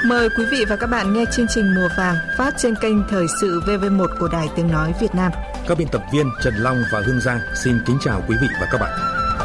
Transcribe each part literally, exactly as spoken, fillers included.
Mời quý vị và các bạn nghe chương trình Mùa Vàng phát trên kênh Thời sự vê vê một của Đài Tiếng Nói Việt Nam. Các biên tập viên Trần Long và Hương Giang xin kính chào quý vị và các bạn.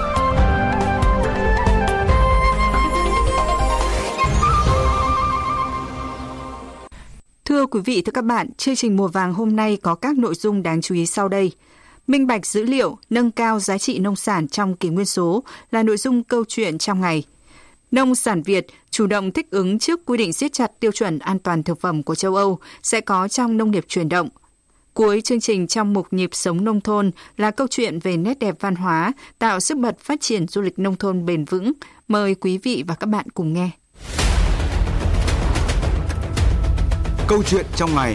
Thưa quý vị, thưa các bạn, chương trình Mùa Vàng hôm nay có các nội dung đáng chú ý sau đây. Minh bạch dữ liệu, nâng cao giá trị nông sản trong kỷ nguyên số là nội dung câu chuyện trong ngày. Nông sản Việt chủ động thích ứng trước quy định siết chặt tiêu chuẩn an toàn thực phẩm của châu Âu sẽ có trong nông nghiệp chuyển động. Cuối chương trình trong mục Nhịp sống nông thôn là câu chuyện về nét đẹp văn hóa, tạo sức bật phát triển du lịch nông thôn bền vững. Mời quý vị và các bạn cùng nghe. Câu chuyện trong ngày.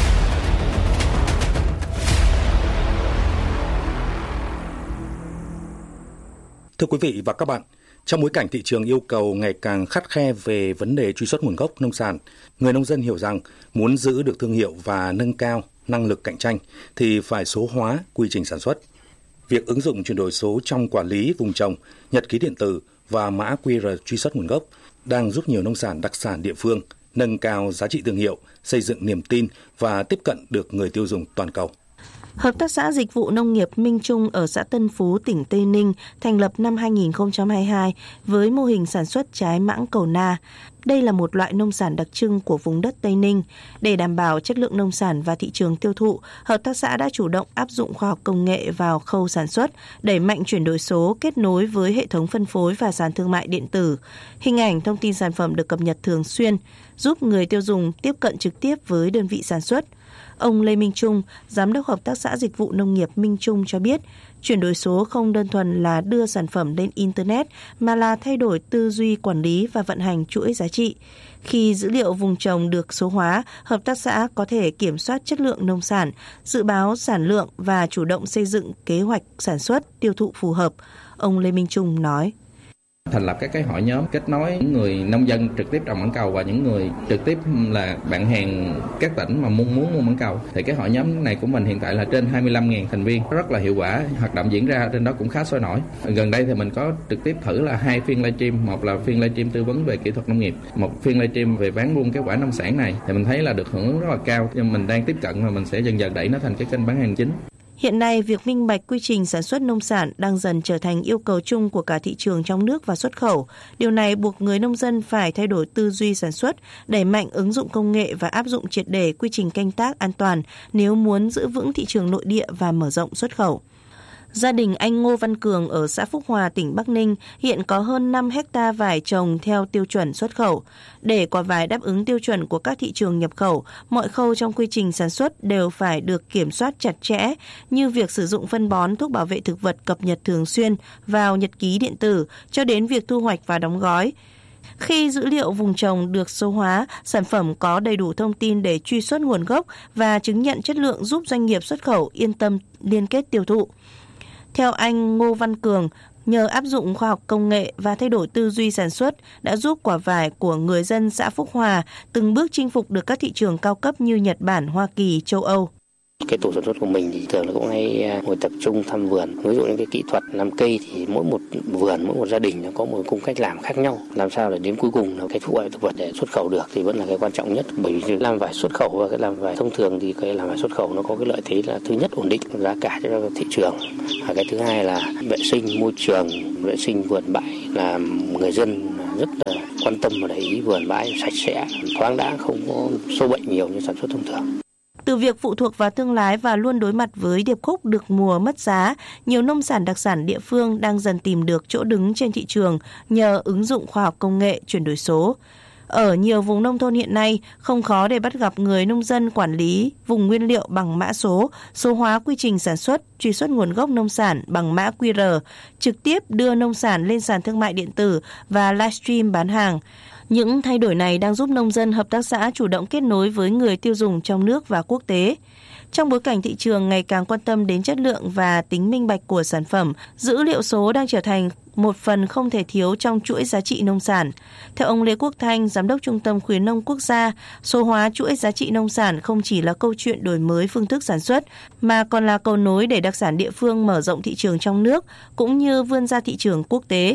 Thưa quý vị và các bạn, trong bối cảnh thị trường yêu cầu ngày càng khắt khe về vấn đề truy xuất nguồn gốc nông sản, người nông dân hiểu rằng muốn giữ được thương hiệu và nâng cao năng lực cạnh tranh thì phải số hóa quy trình sản xuất. Việc ứng dụng chuyển đổi số trong quản lý vùng trồng, nhật ký điện tử và mã quy rờ truy xuất nguồn gốc đang giúp nhiều nông sản đặc sản địa phương nâng cao giá trị thương hiệu, xây dựng niềm tin và tiếp cận được người tiêu dùng toàn cầu. Hợp tác xã Dịch vụ Nông nghiệp Minh Trung ở xã Tân Phú, tỉnh Tây Ninh thành lập năm hai nghìn không trăm hai mươi hai với mô hình sản xuất trái mãng cầu na. Đây là một loại nông sản đặc trưng của vùng đất Tây Ninh. Để đảm bảo chất lượng nông sản và thị trường tiêu thụ, hợp tác xã đã chủ động áp dụng khoa học công nghệ vào khâu sản xuất, đẩy mạnh chuyển đổi số, kết nối với hệ thống phân phối và sàn thương mại điện tử. Hình ảnh, thông tin sản phẩm được cập nhật thường xuyên, giúp người tiêu dùng tiếp cận trực tiếp với đơn vị sản xuất. Ông Lê Minh Trung, Giám đốc Hợp tác xã Dịch vụ Nông nghiệp Minh Trung cho biết, chuyển đổi số không đơn thuần là đưa sản phẩm lên Internet mà là thay đổi tư duy quản lý và vận hành chuỗi giá trị. Khi dữ liệu vùng trồng được số hóa, hợp tác xã có thể kiểm soát chất lượng nông sản, dự báo sản lượng và chủ động xây dựng kế hoạch sản xuất, tiêu thụ phù hợp. Ông Lê Minh Trung nói. Thành lập các cái hội nhóm kết nối những người nông dân trực tiếp trồng mãng cầu và những người trực tiếp là bạn hàng các tỉnh mà muốn muốn mua mãng cầu. Thì cái hội nhóm này của mình hiện tại là trên hai mươi lăm nghìn thành viên, rất là hiệu quả, hoạt động diễn ra trên đó cũng khá sôi nổi. Gần đây thì mình có trực tiếp thử là hai phiên livestream, một là phiên livestream tư vấn về kỹ thuật nông nghiệp, một phiên livestream về bán buôn kết quả nông sản này. Thì mình thấy là được hưởng ứng rất là cao, nhưng mình đang tiếp cận và mình sẽ dần dần đẩy nó thành cái kênh bán hàng chính. Hiện nay, việc minh bạch quy trình sản xuất nông sản đang dần trở thành yêu cầu chung của cả thị trường trong nước và xuất khẩu. Điều này buộc người nông dân phải thay đổi tư duy sản xuất, đẩy mạnh ứng dụng công nghệ và áp dụng triệt để quy trình canh tác an toàn nếu muốn giữ vững thị trường nội địa và mở rộng xuất khẩu. Gia đình anh Ngô Văn Cường ở xã Phúc Hòa, tỉnh Bắc Ninh hiện có hơn năm hecta vải trồng theo tiêu chuẩn xuất khẩu. Để quả vải đáp ứng tiêu chuẩn của các thị trường nhập khẩu, mọi khâu trong quy trình sản xuất đều phải được kiểm soát chặt chẽ, như việc sử dụng phân bón, thuốc bảo vệ thực vật cập nhật thường xuyên vào nhật ký điện tử, cho đến việc thu hoạch và đóng gói. Khi dữ liệu vùng trồng được số hóa, sản phẩm có đầy đủ thông tin để truy xuất nguồn gốc và chứng nhận chất lượng giúp doanh nghiệp xuất khẩu yên tâm liên kết tiêu thụ. Theo anh Ngô Văn Cường, nhờ áp dụng khoa học công nghệ và thay đổi tư duy sản xuất đã giúp quả vải của người dân xã Phúc Hòa từng bước chinh phục được các thị trường cao cấp như Nhật Bản, Hoa Kỳ, châu Âu. Cái tổ sản xuất của mình thì thường là cũng hay ngồi tập trung thăm vườn. Ví dụ những cái kỹ thuật làm cây thì mỗi một vườn, mỗi một gia đình nó có một cung cách làm khác nhau. Làm sao để đến cuối cùng là cái thuốc bảo vệ thực vật để xuất khẩu được thì vẫn là cái quan trọng nhất. Bởi vì làm vải xuất khẩu và cái làm vải thông thường thì cái làm vải xuất khẩu nó có cái lợi thế là thứ nhất ổn định giá cả cho thị trường. Và cái thứ hai là vệ sinh môi trường, vệ sinh vườn bãi là người dân rất là quan tâm và để ý vườn bãi sạch sẽ, thoáng đãng, không có sâu bệnh nhiều như sản xuất thông thường. Từ việc phụ thuộc vào thương lái và luôn đối mặt với điệp khúc được mùa mất giá, nhiều nông sản đặc sản địa phương đang dần tìm được chỗ đứng trên thị trường nhờ ứng dụng khoa học công nghệ, chuyển đổi số. Ở nhiều vùng nông thôn hiện nay, không khó để bắt gặp người nông dân quản lý vùng nguyên liệu bằng mã số, số hóa quy trình sản xuất, truy xuất nguồn gốc nông sản bằng mã quy rờ, trực tiếp đưa nông sản lên sàn thương mại điện tử và livestream bán hàng. Những thay đổi này đang giúp nông dân, hợp tác xã chủ động kết nối với người tiêu dùng trong nước và quốc tế. Trong bối cảnh thị trường ngày càng quan tâm đến chất lượng và tính minh bạch của sản phẩm, dữ liệu số đang trở thành một phần không thể thiếu trong chuỗi giá trị nông sản. Theo ông Lê Quốc Thanh, Giám đốc Trung tâm Khuyến nông Quốc gia, số hóa chuỗi giá trị nông sản không chỉ là câu chuyện đổi mới phương thức sản xuất, mà còn là cầu nối để đặc sản địa phương mở rộng thị trường trong nước, cũng như vươn ra thị trường quốc tế.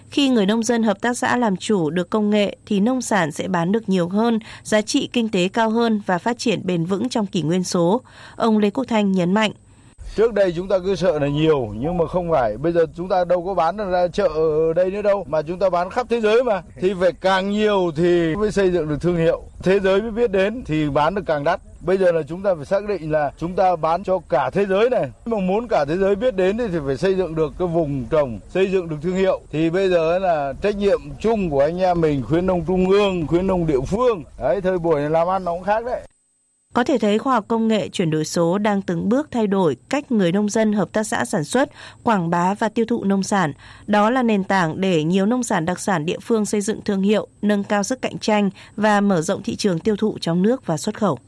Khi người nông dân hợp tác xã làm chủ được công nghệ thì nông sản sẽ bán được nhiều hơn, giá trị kinh tế cao hơn và phát triển bền vững trong kỷ nguyên số. Ông Lê Quốc Thanh nhấn mạnh. Trước đây chúng ta cứ sợ là nhiều, nhưng mà không phải. Bây giờ chúng ta đâu có bán ra chợ ở đây nữa đâu, mà chúng ta bán khắp thế giới mà. Thì phải càng nhiều thì mới xây dựng được thương hiệu. Thế giới mới biết đến thì bán được càng đắt. Bây giờ là chúng ta phải xác định là chúng ta bán cho cả thế giới này. Mà muốn cả thế giới biết đến thì phải xây dựng được cái vùng trồng, xây dựng được thương hiệu. Thì bây giờ là trách nhiệm chung của anh em mình, khuyến nông trung ương, khuyến nông địa phương. Đấy, thời buổi này làm ăn nó cũng khác đấy. Có thể thấy khoa học công nghệ chuyển đổi số đang từng bước thay đổi cách người nông dân hợp tác xã sản xuất, quảng bá và tiêu thụ nông sản. Đó là nền tảng để nhiều nông sản đặc sản địa phương xây dựng thương hiệu, nâng cao sức cạnh tranh và mở rộng thị trường tiêu thụ trong nước và xuất khẩu.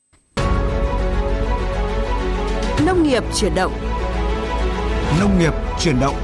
Nông nghiệp chuyển động. Nông nghiệp chuyển động.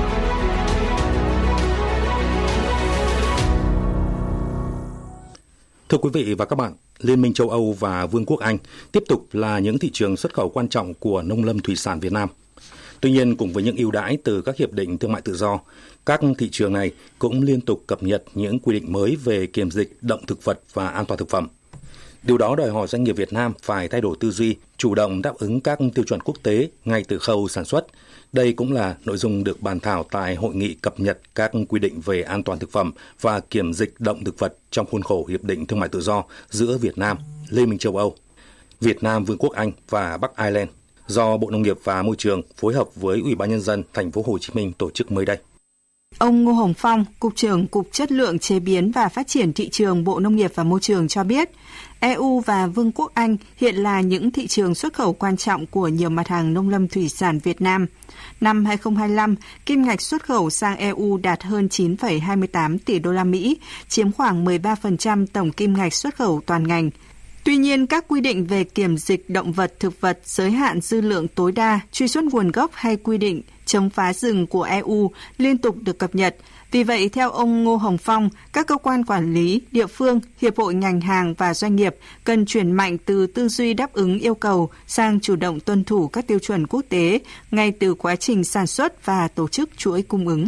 Thưa quý vị và các bạn, Liên minh châu Âu và Vương quốc Anh tiếp tục là những thị trường xuất khẩu quan trọng của nông lâm thủy sản Việt Nam. Tuy nhiên, cùng với những ưu đãi từ các hiệp định thương mại tự do, các thị trường này cũng liên tục cập nhật những quy định mới về kiểm dịch động thực vật và an toàn thực phẩm. Điều đó đòi hỏi doanh nghiệp Việt Nam phải thay đổi tư duy, chủ động đáp ứng các tiêu chuẩn quốc tế ngay từ khâu sản xuất. Đây cũng là nội dung được bàn thảo tại hội nghị cập nhật các quy định về an toàn thực phẩm và kiểm dịch động thực vật trong khuôn khổ Hiệp định Thương mại Tự do giữa Việt Nam, Liên minh châu Âu, Việt Nam, Vương quốc Anh và Bắc Ireland do Bộ Nông nghiệp và Môi trường phối hợp với Ủy ban Nhân dân Thành phố Hồ Chí Minh tổ chức mới đây. Ông Ngô Hồng Phong, Cục trưởng Cục Chất lượng Chế biến và Phát triển Thị trường Bộ Nông nghiệp và Môi trường cho biết, e u và Vương quốc Anh hiện là những thị trường xuất khẩu quan trọng của nhiều mặt hàng nông lâm thủy sản Việt Nam. Năm hai không hai lăm, kim ngạch xuất khẩu sang e u đạt hơn chín phẩy hai mươi tám tỷ đô la Mỹ, chiếm khoảng mười ba phần trăm tổng kim ngạch xuất khẩu toàn ngành. Tuy nhiên, các quy định về kiểm dịch động vật, thực vật, giới hạn dư lượng tối đa, truy xuất nguồn gốc hay quy định chống phá rừng của e u liên tục được cập nhật. Vì vậy, theo ông Ngô Hồng Phong, các cơ quan quản lý, địa phương, hiệp hội ngành hàng và doanh nghiệp cần chuyển mạnh từ tư duy đáp ứng yêu cầu sang chủ động tuân thủ các tiêu chuẩn quốc tế ngay từ quá trình sản xuất và tổ chức chuỗi cung ứng.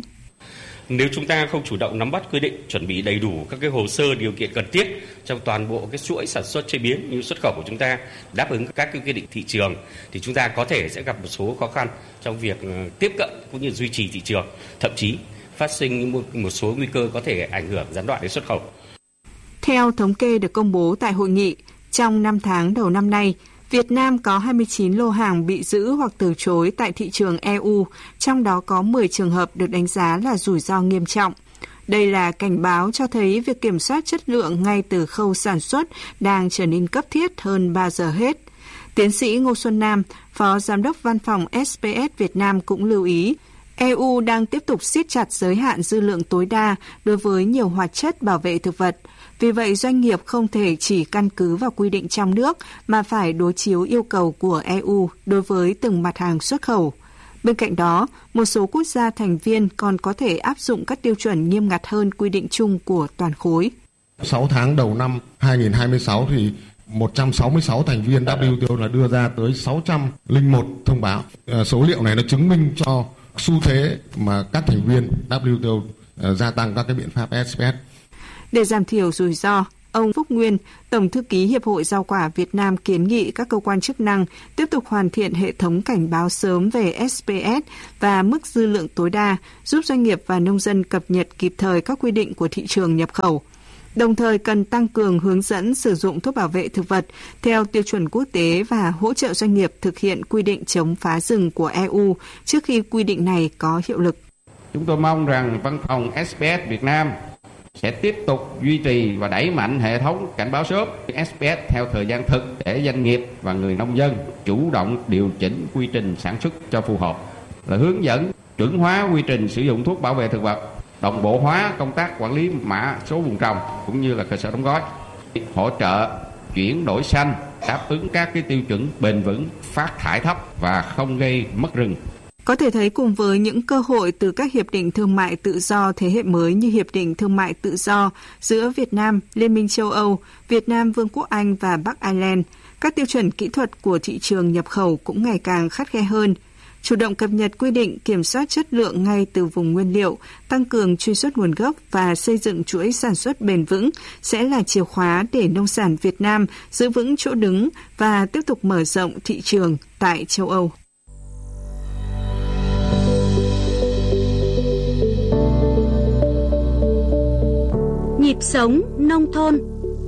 Nếu chúng ta không chủ động nắm bắt quy định, chuẩn bị đầy đủ các cái hồ sơ điều kiện cần thiết trong toàn bộ cái chuỗi sản xuất chế biến như xuất khẩu của chúng ta, đáp ứng các cái quy định thị trường, thì chúng ta có thể sẽ gặp một số khó khăn trong việc tiếp cận cũng như duy trì thị trường, thậm chí phát sinh một, một số nguy cơ có thể ảnh hưởng gián đoạn đến xuất khẩu. Theo thống kê được công bố tại hội nghị, trong năm tháng đầu năm nay, Việt Nam có hai mươi chín lô hàng bị giữ hoặc từ chối tại thị trường e u, trong đó có mười trường hợp được đánh giá là rủi ro nghiêm trọng. Đây là cảnh báo cho thấy việc kiểm soát chất lượng ngay từ khâu sản xuất đang trở nên cấp thiết hơn bao giờ hết. Tiến sĩ Ngô Xuân Nam, Phó Giám đốc Văn phòng ét pê ét Việt Nam cũng lưu ý, e u đang tiếp tục siết chặt giới hạn dư lượng tối đa đối với nhiều hoạt chất bảo vệ thực vật. Vì vậy, doanh nghiệp không thể chỉ căn cứ vào quy định trong nước mà phải đối chiếu yêu cầu của e u đối với từng mặt hàng xuất khẩu. Bên cạnh đó, một số quốc gia thành viên còn có thể áp dụng các tiêu chuẩn nghiêm ngặt hơn quy định chung của toàn khối. sáu tháng đầu năm hai không hai sáu thì một trăm sáu mươi sáu thành viên vê kép tê o là đưa ra tới sáu trăm lẻ một thông báo. Số liệu này nó chứng minh cho xu thế mà các thành viên vê kép tê o gia tăng các cái biện pháp ét pê ét. Để giảm thiểu rủi ro, ông Phúc Nguyên, Tổng thư ký Hiệp hội Rau quả Việt Nam kiến nghị các cơ quan chức năng tiếp tục hoàn thiện hệ thống cảnh báo sớm về ét pê ét và mức dư lượng tối đa, giúp doanh nghiệp và nông dân cập nhật kịp thời các quy định của thị trường nhập khẩu. Đồng thời cần tăng cường hướng dẫn sử dụng thuốc bảo vệ thực vật theo tiêu chuẩn quốc tế và hỗ trợ doanh nghiệp thực hiện quy định chống phá rừng của e u trước khi quy định này có hiệu lực. Chúng tôi mong rằng Văn phòng ét pê ét Việt Nam sẽ tiếp tục duy trì và đẩy mạnh hệ thống cảnh báo sớm ét pê ét theo thời gian thực để doanh nghiệp và người nông dân chủ động điều chỉnh quy trình sản xuất cho phù hợp, là hướng dẫn chuẩn hóa quy trình sử dụng thuốc bảo vệ thực vật, đồng bộ hóa công tác quản lý mã số vùng trồng cũng như là cơ sở đóng gói, hỗ trợ chuyển đổi xanh, đáp ứng các cái tiêu chuẩn bền vững, phát thải thấp và không gây mất rừng. Có thể thấy cùng với những cơ hội từ các hiệp định thương mại tự do thế hệ mới như Hiệp định Thương mại Tự do giữa Việt Nam, Liên minh châu Âu, Việt Nam, Vương quốc Anh và Bắc Ireland, các tiêu chuẩn kỹ thuật của thị trường nhập khẩu cũng ngày càng khắt khe hơn. chủ động cập nhật quy định kiểm soát chất lượng ngay từ vùng nguyên liệu, tăng cường truy xuất nguồn gốc và xây dựng chuỗi sản xuất bền vững sẽ là chìa khóa để nông sản Việt Nam giữ vững chỗ đứng và tiếp tục mở rộng thị trường tại châu Âu. Nhịp sống nông thôn.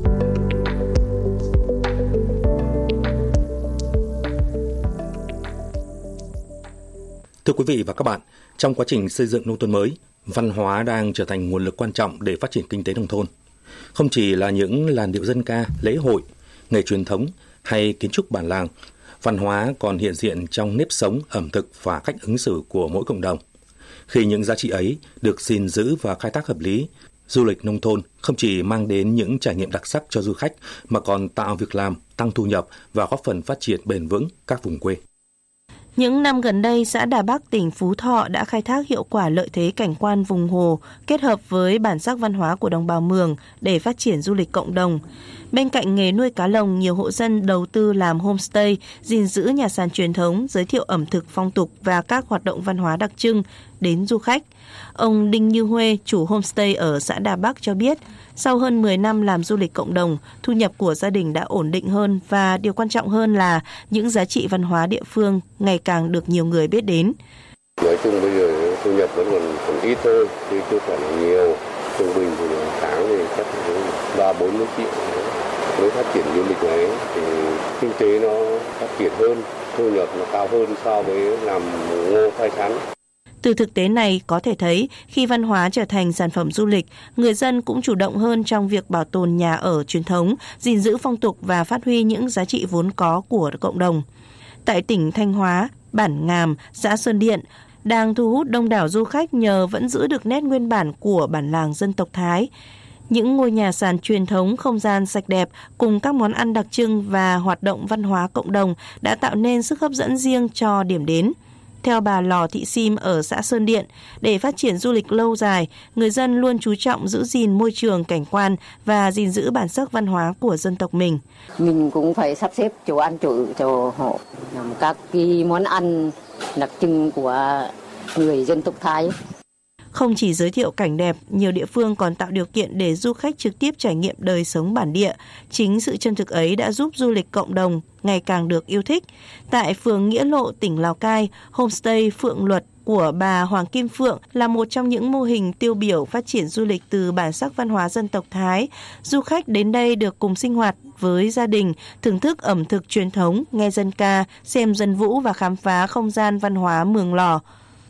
Thưa quý vị và các bạn, trong quá trình xây dựng nông thôn mới, văn hóa đang trở thành nguồn lực quan trọng để phát triển kinh tế nông thôn. Không chỉ là những làn điệu dân ca, lễ hội, nghề truyền thống hay kiến trúc bản làng, văn hóa còn hiện diện trong nếp sống, ẩm thực và cách ứng xử của mỗi cộng đồng. Khi những giá trị ấy được gìn giữ và khai thác hợp lý, du lịch nông thôn không chỉ mang đến những trải nghiệm đặc sắc cho du khách mà còn tạo việc làm, tăng thu nhập và góp phần phát triển bền vững các vùng quê. Những năm gần đây, xã Đà Bắc, tỉnh Phú Thọ đã khai thác hiệu quả lợi thế cảnh quan vùng hồ kết hợp với bản sắc văn hóa của đồng bào Mường để phát triển du lịch cộng đồng. Bên cạnh nghề nuôi cá lồng, nhiều hộ dân đầu tư làm homestay, gìn giữ nhà sàn truyền thống, giới thiệu ẩm thực phong tục và các hoạt động văn hóa đặc trưng đến du khách. Ông Đinh Như Huê, chủ homestay ở xã Đà Bắc cho biết, sau hơn mười năm làm du lịch cộng đồng, thu nhập của gia đình đã ổn định hơn và điều quan trọng hơn là những giá trị văn hóa địa phương ngày càng được nhiều người biết đến. Nói chung bây giờ thu nhập vẫn còn, còn ít thôi, chứ chưa phải là nhiều. Trung bình thì tháng thì chắc ba bốn mươi triệu. Nếu phát triển du lịch này thì kinh tế nó phát triển hơn, thu nhập nó cao hơn so với làm ngô khoai sắn. Từ thực tế này có thể thấy, khi văn hóa trở thành sản phẩm du lịch, người dân cũng chủ động hơn trong việc bảo tồn nhà ở truyền thống, gìn giữ phong tục và phát huy những giá trị vốn có của cộng đồng. Tại tỉnh Thanh Hóa, bản Ngàm, xã Sơn Điện đang thu hút đông đảo du khách nhờ vẫn giữ được nét nguyên bản của bản làng dân tộc Thái. Những ngôi nhà sàn truyền thống, không gian sạch đẹp cùng các món ăn đặc trưng và hoạt động văn hóa cộng đồng đã tạo nên sức hấp dẫn riêng cho điểm đến. Theo bà Lò Thị Sim ở xã Sơn Điện, để phát triển du lịch lâu dài, người dân luôn chú trọng giữ gìn môi trường cảnh quan và gìn giữ bản sắc văn hóa của dân tộc mình. Mình cũng phải sắp xếp chỗ ăn chỗ cho họ, làm các cái món ăn đặc trưng của người dân tộc Thái. Không chỉ giới thiệu cảnh đẹp, nhiều địa phương còn tạo điều kiện để du khách trực tiếp trải nghiệm đời sống bản địa. Chính sự chân thực ấy đã giúp du lịch cộng đồng ngày càng được yêu thích. Tại phường Nghĩa Lộ, tỉnh Lào Cai, homestay Phượng Luật của bà Hoàng Kim Phượng là một trong những mô hình tiêu biểu phát triển du lịch từ bản sắc văn hóa dân tộc Thái. Du khách đến đây được cùng sinh hoạt với gia đình, thưởng thức ẩm thực truyền thống, nghe dân ca, xem dân vũ và khám phá không gian văn hóa Mường Lò.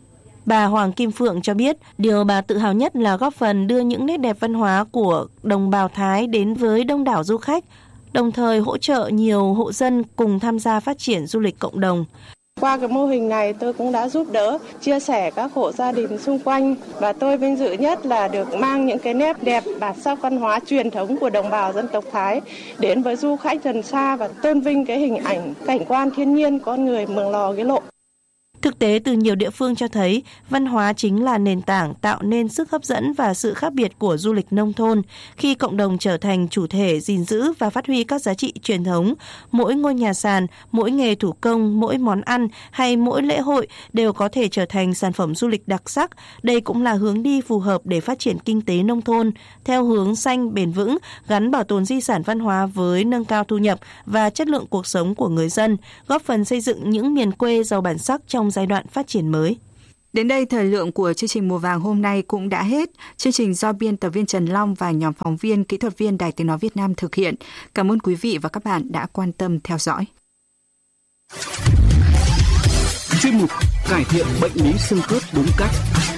Bà Hoàng Kim Phượng cho biết, điều bà tự hào nhất là góp phần đưa những nét đẹp văn hóa của đồng bào Thái đến với đông đảo du khách, đồng thời hỗ trợ nhiều hộ dân cùng tham gia phát triển du lịch cộng đồng. Qua cái mô hình này tôi cũng đã giúp đỡ, chia sẻ các hộ gia đình xung quanh và tôi vinh dự nhất là được mang những cái nét đẹp bản sắc văn hóa truyền thống của đồng bào dân tộc Thái đến với du khách gần xa và tôn vinh cái hình ảnh cảnh quan thiên nhiên con người Mường Lò Nghĩa Lộ. Thực tế từ nhiều địa phương cho thấy, văn hóa chính là nền tảng tạo nên sức hấp dẫn và sự khác biệt của du lịch nông thôn. Khi cộng đồng trở thành chủ thể gìn giữ và phát huy các giá trị truyền thống, mỗi ngôi nhà sàn, mỗi nghề thủ công, mỗi món ăn hay mỗi lễ hội đều có thể trở thành sản phẩm du lịch đặc sắc. Đây cũng là hướng đi phù hợp để phát triển kinh tế nông thôn, theo hướng xanh, bền vững, gắn bảo tồn di sản văn hóa với nâng cao thu nhập và chất lượng cuộc sống của người dân, góp phần xây dựng những miền quê giàu bản sắc trong giai đoạn phát triển mới. Đến đây, thời lượng của chương trình Mùa Vàng hôm nay cũng đã hết. Chương trình do biên tập viên Trần Long và nhóm phóng viên, kỹ thuật viên Đài Tiếng Nói Việt Nam thực hiện. Cảm ơn quý vị và các bạn đã quan tâm theo dõi. Chuyên mục cải thiện bệnh lý xương khớp đúng cách.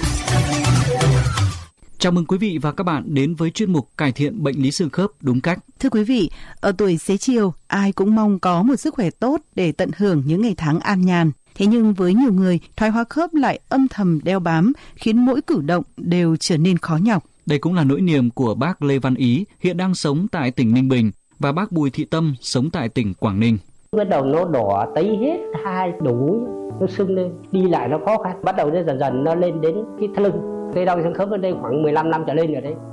Chào mừng quý vị và các bạn đến với chuyên mục cải thiện bệnh lý xương khớp đúng cách. Thưa quý vị, ở tuổi xế chiều, ai cũng mong có một sức khỏe tốt để tận hưởng những ngày tháng an nhàn. Thế nhưng với nhiều người, thoái hóa khớp lại âm thầm đeo bám, khiến mỗi cử động đều trở nên khó nhọc. Đây cũng là nỗi niềm của bác Lê Văn Ý, hiện đang sống tại tỉnh Ninh Bình, và bác Bùi Thị Tâm, sống tại tỉnh Quảng Ninh. Bắt đầu nó đỏ tấy hết hai đầu gối, nó sưng lên, đi lại nó khó khăn. Bắt đầu dần dần nó lên đến cái thắt lưng. Tôi đau xương khớp ở đây khoảng mười lăm năm trở lên rồi đấy.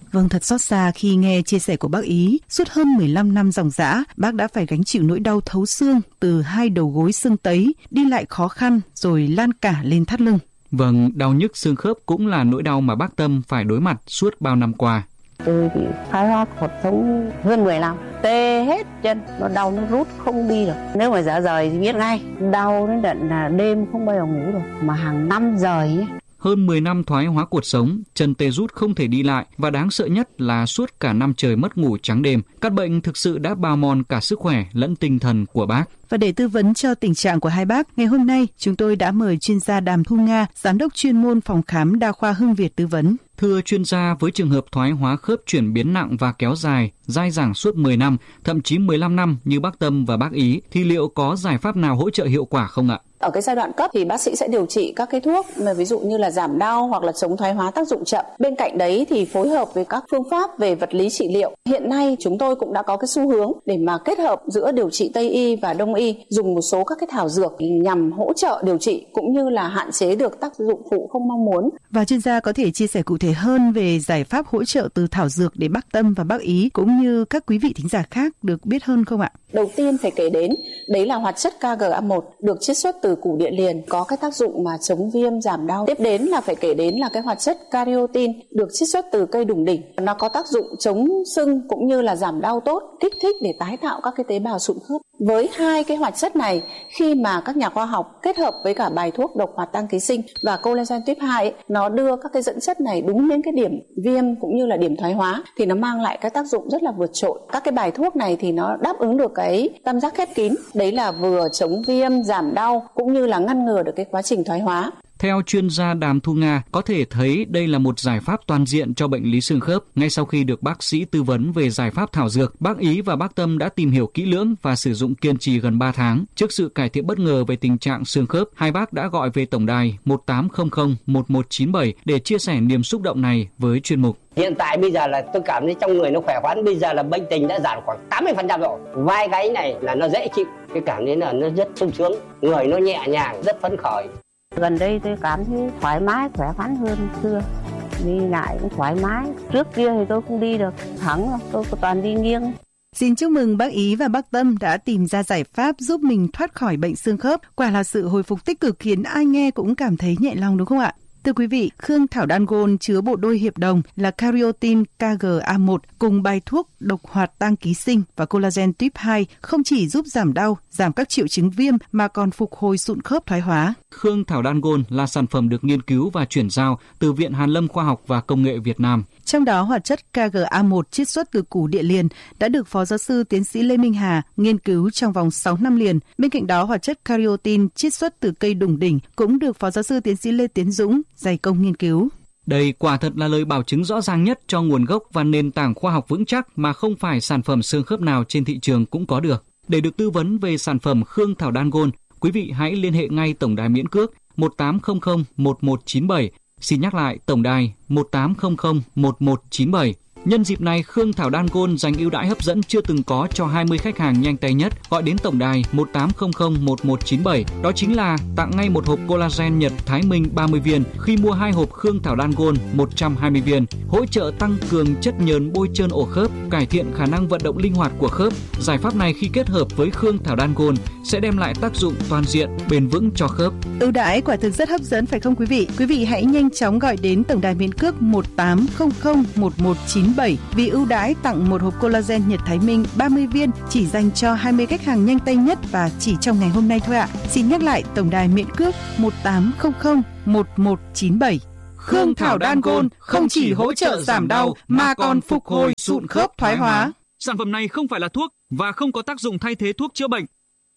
Vâng, thật xót xa khi nghe chia sẻ của bác Ý. Suốt hơn mười lăm năm ròng rã, bác đã phải gánh chịu nỗi đau thấu xương từ hai đầu gối xương tấy, đi lại khó khăn rồi lan cả lên thắt lưng. Vâng, đau nhức xương khớp cũng là nỗi đau mà bác Tâm phải đối mặt suốt bao năm qua. Tôi bị thoái hóa cột sống hơn mười năm, tê hết chân, nó đau nó rút không đi được. Nếu mà dạ dày thì biết ngay, đau đến tận là đêm không bao giờ ngủ được, mà hàng năm rời ấy. Hơn mười năm thoái hóa cột sống, chân tê rút không thể đi lại và đáng sợ nhất là suốt cả năm trời mất ngủ trắng đêm. Các bệnh thực sự đã bào mòn cả sức khỏe lẫn tinh thần của bác. Và để tư vấn cho tình trạng của hai bác, ngày hôm nay chúng tôi đã mời chuyên gia Đàm Thu Nga, giám đốc chuyên môn phòng khám đa khoa Hưng Việt tư vấn. Thưa chuyên gia, với trường hợp thoái hóa khớp chuyển biến nặng và kéo dài, dai dẳng suốt mười năm, thậm chí mười lăm năm như bác Tâm và bác Ý, thì liệu có giải pháp nào hỗ trợ hiệu quả không ạ? Ở cái giai đoạn cấp thì bác sĩ sẽ điều trị các cái thuốc mà ví dụ như là giảm đau hoặc là chống thoái hóa tác dụng chậm. Bên cạnh đấy thì phối hợp với các phương pháp về vật lý trị liệu. Hiện nay chúng tôi cũng đã có cái xu hướng để mà kết hợp giữa điều trị Tây y và Đông y, dùng một số các cái thảo dược nhằm hỗ trợ điều trị cũng như là hạn chế được tác dụng phụ không mong muốn. Và chuyên gia có thể chia sẻ cụ thể hơn về giải pháp hỗ trợ từ thảo dược để bác Tâm và bác Ý cũng như các quý vị thính giả khác được biết hơn không ạ? Đầu tiên phải kể đến đấy là hoạt chất ca giê a một được chiết xuất từ củ địa liền, có cái tác dụng mà chống viêm giảm đau. Tiếp đến là phải kể đến là cái hoạt chất cariotin được chiết xuất từ cây đùng đỉnh, nó có tác dụng chống sưng cũng như là giảm đau tốt, kích thích để tái tạo các cái tế bào sụn khớp. Với hai cái hoạt chất này, khi mà các nhà khoa học kết hợp với cả bài thuốc độc hoạt tăng ký sinh và collagen tuyếp hai ấy, nó đưa các cái dẫn chất này đúng đến cái điểm viêm cũng như là điểm thoái hóa thì nó mang lại cái tác dụng rất là vượt trội. Các cái bài thuốc này thì nó đáp ứng được cái tam giác khép kín, đấy là vừa chống viêm, giảm đau cũng như là ngăn ngừa được cái quá trình thoái hóa. Theo chuyên gia Đàm Thu Nga, có thể thấy đây là một giải pháp toàn diện cho bệnh lý xương khớp. Ngay sau khi được bác sĩ tư vấn về giải pháp thảo dược, bác Ý và bác Tâm đã tìm hiểu kỹ lưỡng và sử dụng kiên trì gần ba tháng. Trước sự cải thiện bất ngờ về tình trạng xương khớp, hai bác đã gọi về tổng đài một tám không không một một chín bảy để chia sẻ niềm xúc động này với chuyên mục. Hiện tại bây giờ là tôi cảm thấy trong người nó khỏe khoắn, bây giờ là bệnh tình đã giảm khoảng tám mươi phần trăm rồi. Vai gáy này là nó dễ chịu, cái cảm thấy là nó rất sung sướng, người nó nhẹ nhàng, rất phấn khởi. Gần đây tôi cảm thấy thoải mái, khỏe khoắn hơn xưa. Đi lại cũng thoải mái. Trước kia thì tôi không đi được thẳng, tôi toàn đi nghiêng. Xin chúc mừng bác Ý và bác Tâm đã tìm ra giải pháp giúp mình thoát khỏi bệnh xương khớp. Quả là sự hồi phục tích cực khiến ai nghe cũng cảm thấy nhẹ lòng đúng không ạ? Thưa quý vị, Khương Thảo Đan Gôn chứa bộ đôi hiệp đồng là cariotin ca giê a một cùng bài thuốc độc hoạt tăng ký sinh và collagen tuyếp hai không chỉ giúp giảm đau, giảm các triệu chứng viêm mà còn phục hồi sụn khớp thoái hóa. Khương Thảo Đan Gôn là sản phẩm được nghiên cứu và chuyển giao từ Viện Hàn Lâm Khoa học và Công nghệ Việt Nam. Trong đó, hoạt chất ca giê a một chiết xuất từ củ địa liền đã được Phó Giáo sư Tiến sĩ Lê Minh Hà nghiên cứu trong vòng sáu năm liền. Bên cạnh đó, hoạt chất cariotin chiết xuất từ cây đùng đỉnh cũng được Phó Giáo sư Tiến sĩ Lê Tiến Dũng dày công nghiên cứu. Đây quả thật là lời bảo chứng rõ ràng nhất cho nguồn gốc và nền tảng khoa học vững chắc mà không phải sản phẩm xương khớp nào trên thị trường cũng có được. Để được tư vấn về sản phẩm Khương Thảo Đan Gôn, quý vị hãy liên hệ ngay tổng đài miễn cước một tám không không một một chín bảy. Xin nhắc lại tổng đài một tám không không một một chín bảy. Nhân dịp này, Khương Thảo Đan Gôn dành ưu đãi hấp dẫn chưa từng có cho hai mươi khách hàng nhanh tay nhất gọi đến tổng đài một tám không không một một chín bảy. Đó chính là tặng ngay một hộp collagen Nhật Thái Minh ba mươi viên khi mua hai hộp Khương Thảo Đan Gôn một trăm hai mươi viên, hỗ trợ tăng cường chất nhờn bôi trơn ổ khớp, cải thiện khả năng vận động linh hoạt của khớp. Giải pháp này khi kết hợp với Khương Thảo Đan Gôn sẽ đem lại tác dụng toàn diện, bền vững cho khớp. Ưu đãi quả thực rất hấp dẫn phải không quý vị? Quý vị hãy nhanh chóng gọi đến tổng đài miễn cước một tám không không một một chín bảy vì ưu đãi tặng một hộp collagen Nhật Thái Minh ba mươi viên chỉ dành cho hai mươi khách hàng nhanh tay nhất và chỉ trong ngày hôm nay thôi ạ. Xin nhắc lại tổng đài miễn cước một tám không không một một chín bảy. Khương Thảo Đan Gôn không chỉ hỗ trợ giảm đau mà còn phục hồi sụn khớp thoái hóa. Sản phẩm này không phải là thuốc và không có tác dụng thay thế thuốc chữa bệnh.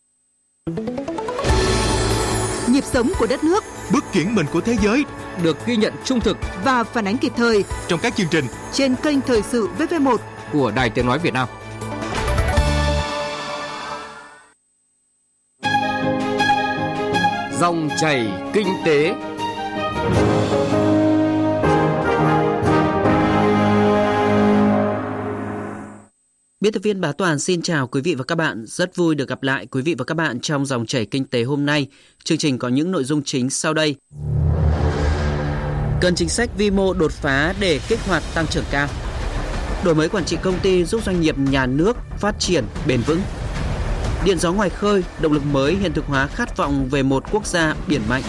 Nhịp sống của đất nước, bước chuyển mình của thế giới được ghi nhận trung thực và phản ánh kịp thời trong các chương trình trên kênh Thời sự vê tê một của Đài Tiếng nói Việt Nam. Dòng chảy kinh tế. Biên tập viên Bá Toàn xin chào quý vị và các bạn. Rất vui được gặp lại quý vị và các bạn trong dòng chảy kinh tế hôm nay. Chương trình có những nội dung chính sau đây. Cần chính sách vi mô đột phá để kích hoạt tăng trưởng cao. đổi mới quản trị công ty giúp doanh nghiệp nhà nước phát triển bền vững. Điện gió ngoài khơi, động lực mới hiện thực hóa khát vọng về một quốc gia biển mạnh.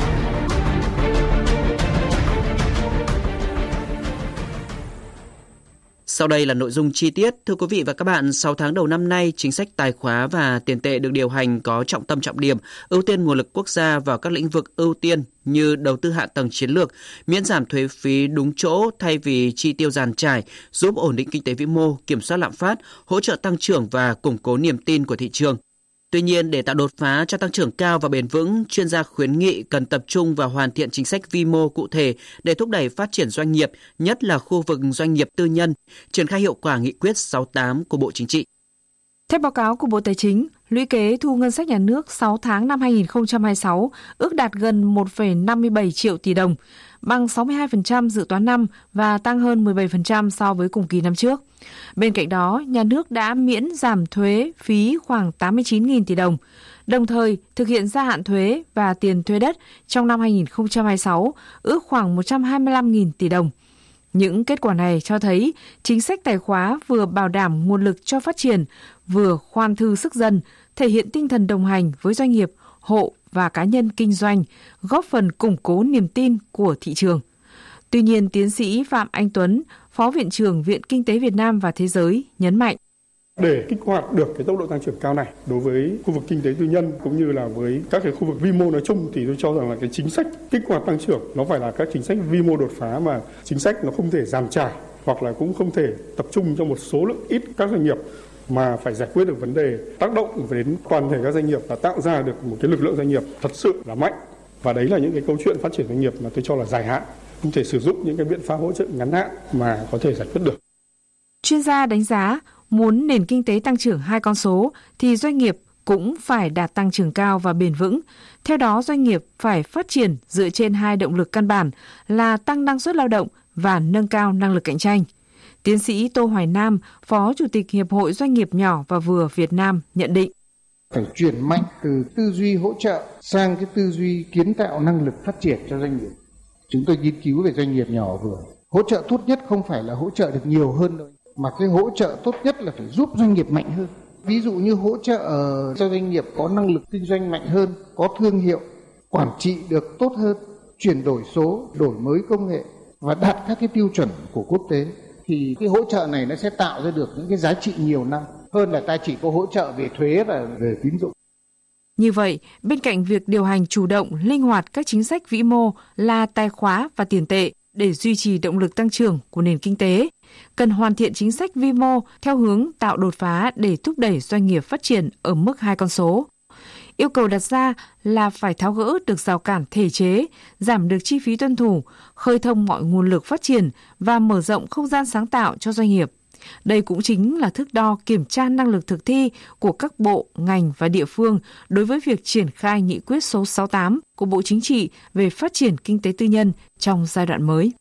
Sau đây là nội dung chi tiết. Thưa quý vị và các bạn, sáu tháng đầu năm nay, chính sách tài khóa và tiền tệ được điều hành có trọng tâm trọng điểm, ưu tiên nguồn lực quốc gia vào các lĩnh vực ưu tiên như đầu tư hạ tầng chiến lược, miễn giảm thuế phí đúng chỗ thay vì chi tiêu dàn trải, giúp ổn định kinh tế vĩ mô, kiểm soát lạm phát, hỗ trợ tăng trưởng và củng cố niềm tin của thị trường. Tuy nhiên, để tạo đột phá cho tăng trưởng cao và bền vững, chuyên gia khuyến nghị cần tập trung vào hoàn thiện chính sách vi mô cụ thể để thúc đẩy phát triển doanh nghiệp, nhất là khu vực doanh nghiệp tư nhân, triển khai hiệu quả nghị quyết sáu mươi tám của Bộ Chính trị. Theo báo cáo của Bộ Tài chính, lũy kế thu ngân sách nhà nước sáu tháng năm hai nghìn không trăm hai mươi sáu ước đạt gần một phẩy năm mươi bảy triệu tỷ đồng, bằng sáu mươi hai phần trăm dự toán năm và tăng hơn mười bảy phần trăm so với cùng kỳ năm trước. Bên cạnh đó, nhà nước đã miễn giảm thuế phí khoảng tám mươi chín nghìn tỷ đồng, đồng thời thực hiện gia hạn thuế và tiền thuê đất trong năm hai nghìn không trăm hai mươi sáu ước khoảng một trăm hai mươi lăm nghìn tỷ đồng. Những kết quả này cho thấy chính sách tài khóa vừa bảo đảm nguồn lực cho phát triển, vừa khoan thư sức dân, thể hiện tinh thần đồng hành với doanh nghiệp, hộ và cá nhân kinh doanh, góp phần củng cố niềm tin của thị trường. Tuy nhiên, tiến sĩ Phạm Anh Tuấn, Phó Viện trưởng Viện Kinh tế Việt Nam và Thế giới nhấn mạnh. Để kích hoạt được cái tốc độ tăng trưởng cao này đối với khu vực kinh tế tư nhân cũng như là với các cái khu vực vi mô nói chung thì tôi cho rằng là cái chính sách kích hoạt tăng trưởng nó phải là các chính sách vi mô đột phá mà chính sách nó không thể dàn trải hoặc là cũng không thể tập trung cho một số lượng ít các doanh nghiệp mà phải giải quyết được vấn đề tác động đến toàn thể các doanh nghiệp và tạo ra được một cái lực lượng doanh nghiệp thật sự là mạnh. Và đấy là những cái câu chuyện phát triển doanh nghiệp mà tôi cho là dài hạn, không thể sử dụng những cái biện pháp hỗ trợ ngắn hạn mà có thể giải quyết được. Chuyên gia đánh giá muốn nền kinh tế tăng trưởng hai con số thì doanh nghiệp cũng phải đạt tăng trưởng cao và bền vững. Theo đó, doanh nghiệp phải phát triển dựa trên hai động lực căn bản là tăng năng suất lao động và nâng cao năng lực cạnh tranh. Tiến sĩ Tô Hoài Nam, Phó Chủ tịch Hiệp hội Doanh nghiệp nhỏ và vừa Việt Nam nhận định. Phải chuyển mạnh từ tư duy hỗ trợ sang cái tư duy kiến tạo năng lực phát triển cho doanh nghiệp. Chúng tôi nghiên cứu về doanh nghiệp nhỏ vừa. Hỗ trợ tốt nhất không phải là hỗ trợ được nhiều hơn đâu, mà cái hỗ trợ tốt nhất là phải giúp doanh nghiệp mạnh hơn. Ví dụ như hỗ trợ cho doanh nghiệp có năng lực kinh doanh mạnh hơn, có thương hiệu, quản trị được tốt hơn, chuyển đổi số, đổi mới công nghệ và đạt các cái tiêu chuẩn của quốc tế. Thì cái hỗ trợ này nó sẽ tạo ra được những cái giá trị nhiều năm hơn là ta chỉ có hỗ trợ về thuế và về tín dụng. Như vậy, bên cạnh việc điều hành chủ động, linh hoạt các chính sách vĩ mô là tài khóa và tiền tệ để duy trì động lực tăng trưởng của nền kinh tế, cần hoàn thiện chính sách vi mô theo hướng tạo đột phá để thúc đẩy doanh nghiệp phát triển ở mức hai con số. Yêu cầu đặt ra là phải tháo gỡ được rào cản thể chế, giảm được chi phí tuân thủ, khơi thông mọi nguồn lực phát triển và mở rộng không gian sáng tạo cho doanh nghiệp. Đây cũng chính là thước đo kiểm tra năng lực thực thi của các bộ, ngành và địa phương đối với việc triển khai nghị quyết số sáu mươi tám của Bộ Chính trị về phát triển kinh tế tư nhân trong giai đoạn mới.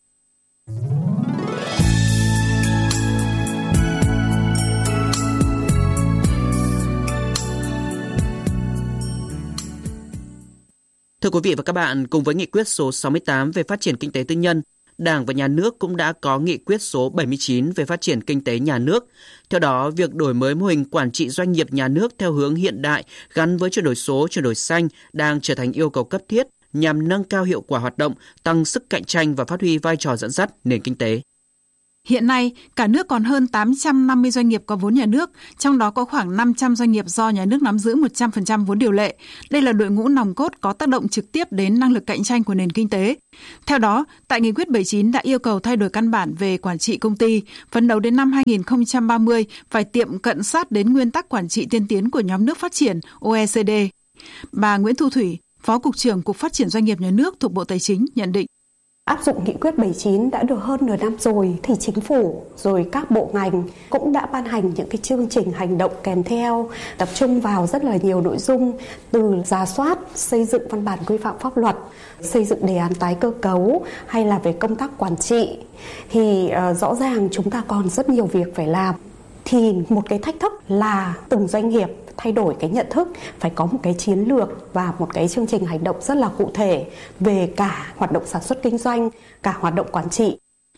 Thưa quý vị và các bạn, cùng với nghị quyết số sáu mươi tám về phát triển kinh tế tư nhân, Đảng và Nhà nước cũng đã có nghị quyết số bảy mươi chín về phát triển kinh tế nhà nước. Theo đó, việc đổi mới mô hình quản trị doanh nghiệp nhà nước theo hướng hiện đại gắn với chuyển đổi số, chuyển đổi xanh đang trở thành yêu cầu cấp thiết nhằm nâng cao hiệu quả hoạt động, tăng sức cạnh tranh và phát huy vai trò dẫn dắt nền kinh tế. Hiện nay, cả nước còn hơn tám trăm năm mươi doanh nghiệp có vốn nhà nước, trong đó có khoảng năm trăm doanh nghiệp do nhà nước nắm giữ một trăm phần trăm vốn điều lệ. Đây là đội ngũ nòng cốt có tác động trực tiếp đến năng lực cạnh tranh của nền kinh tế. Theo đó, tại Nghị quyết bảy mươi chín đã yêu cầu thay đổi căn bản về quản trị công ty, phấn đấu đến năm hai nghìn không trăm ba mươi phải tiệm cận sát đến nguyên tắc quản trị tiên tiến của nhóm nước phát triển O E C D. Bà Nguyễn Thu Thủy, Phó Cục trưởng Cục Phát triển Doanh nghiệp Nhà nước thuộc Bộ Tài chính nhận định. Áp dụng nghị quyết bảy mươi chín đã được hơn nửa năm rồi thì chính phủ rồi các bộ ngành cũng đã ban hành những cái chương trình hành động kèm theo, tập trung vào rất là nhiều nội dung từ rà soát, xây dựng văn bản quy phạm pháp luật, xây dựng đề án tái cơ cấu hay là về công tác quản trị. Thì uh, rõ ràng chúng ta còn rất nhiều việc phải làm. Thì một cái thách thức là từng doanh nghiệp thay đổi cái nhận thức, phải có một cái chiến lược và một cái chương trình hành động rất là cụ thể về cả hoạt động sản xuất kinh doanh, cả hoạt động quản trị.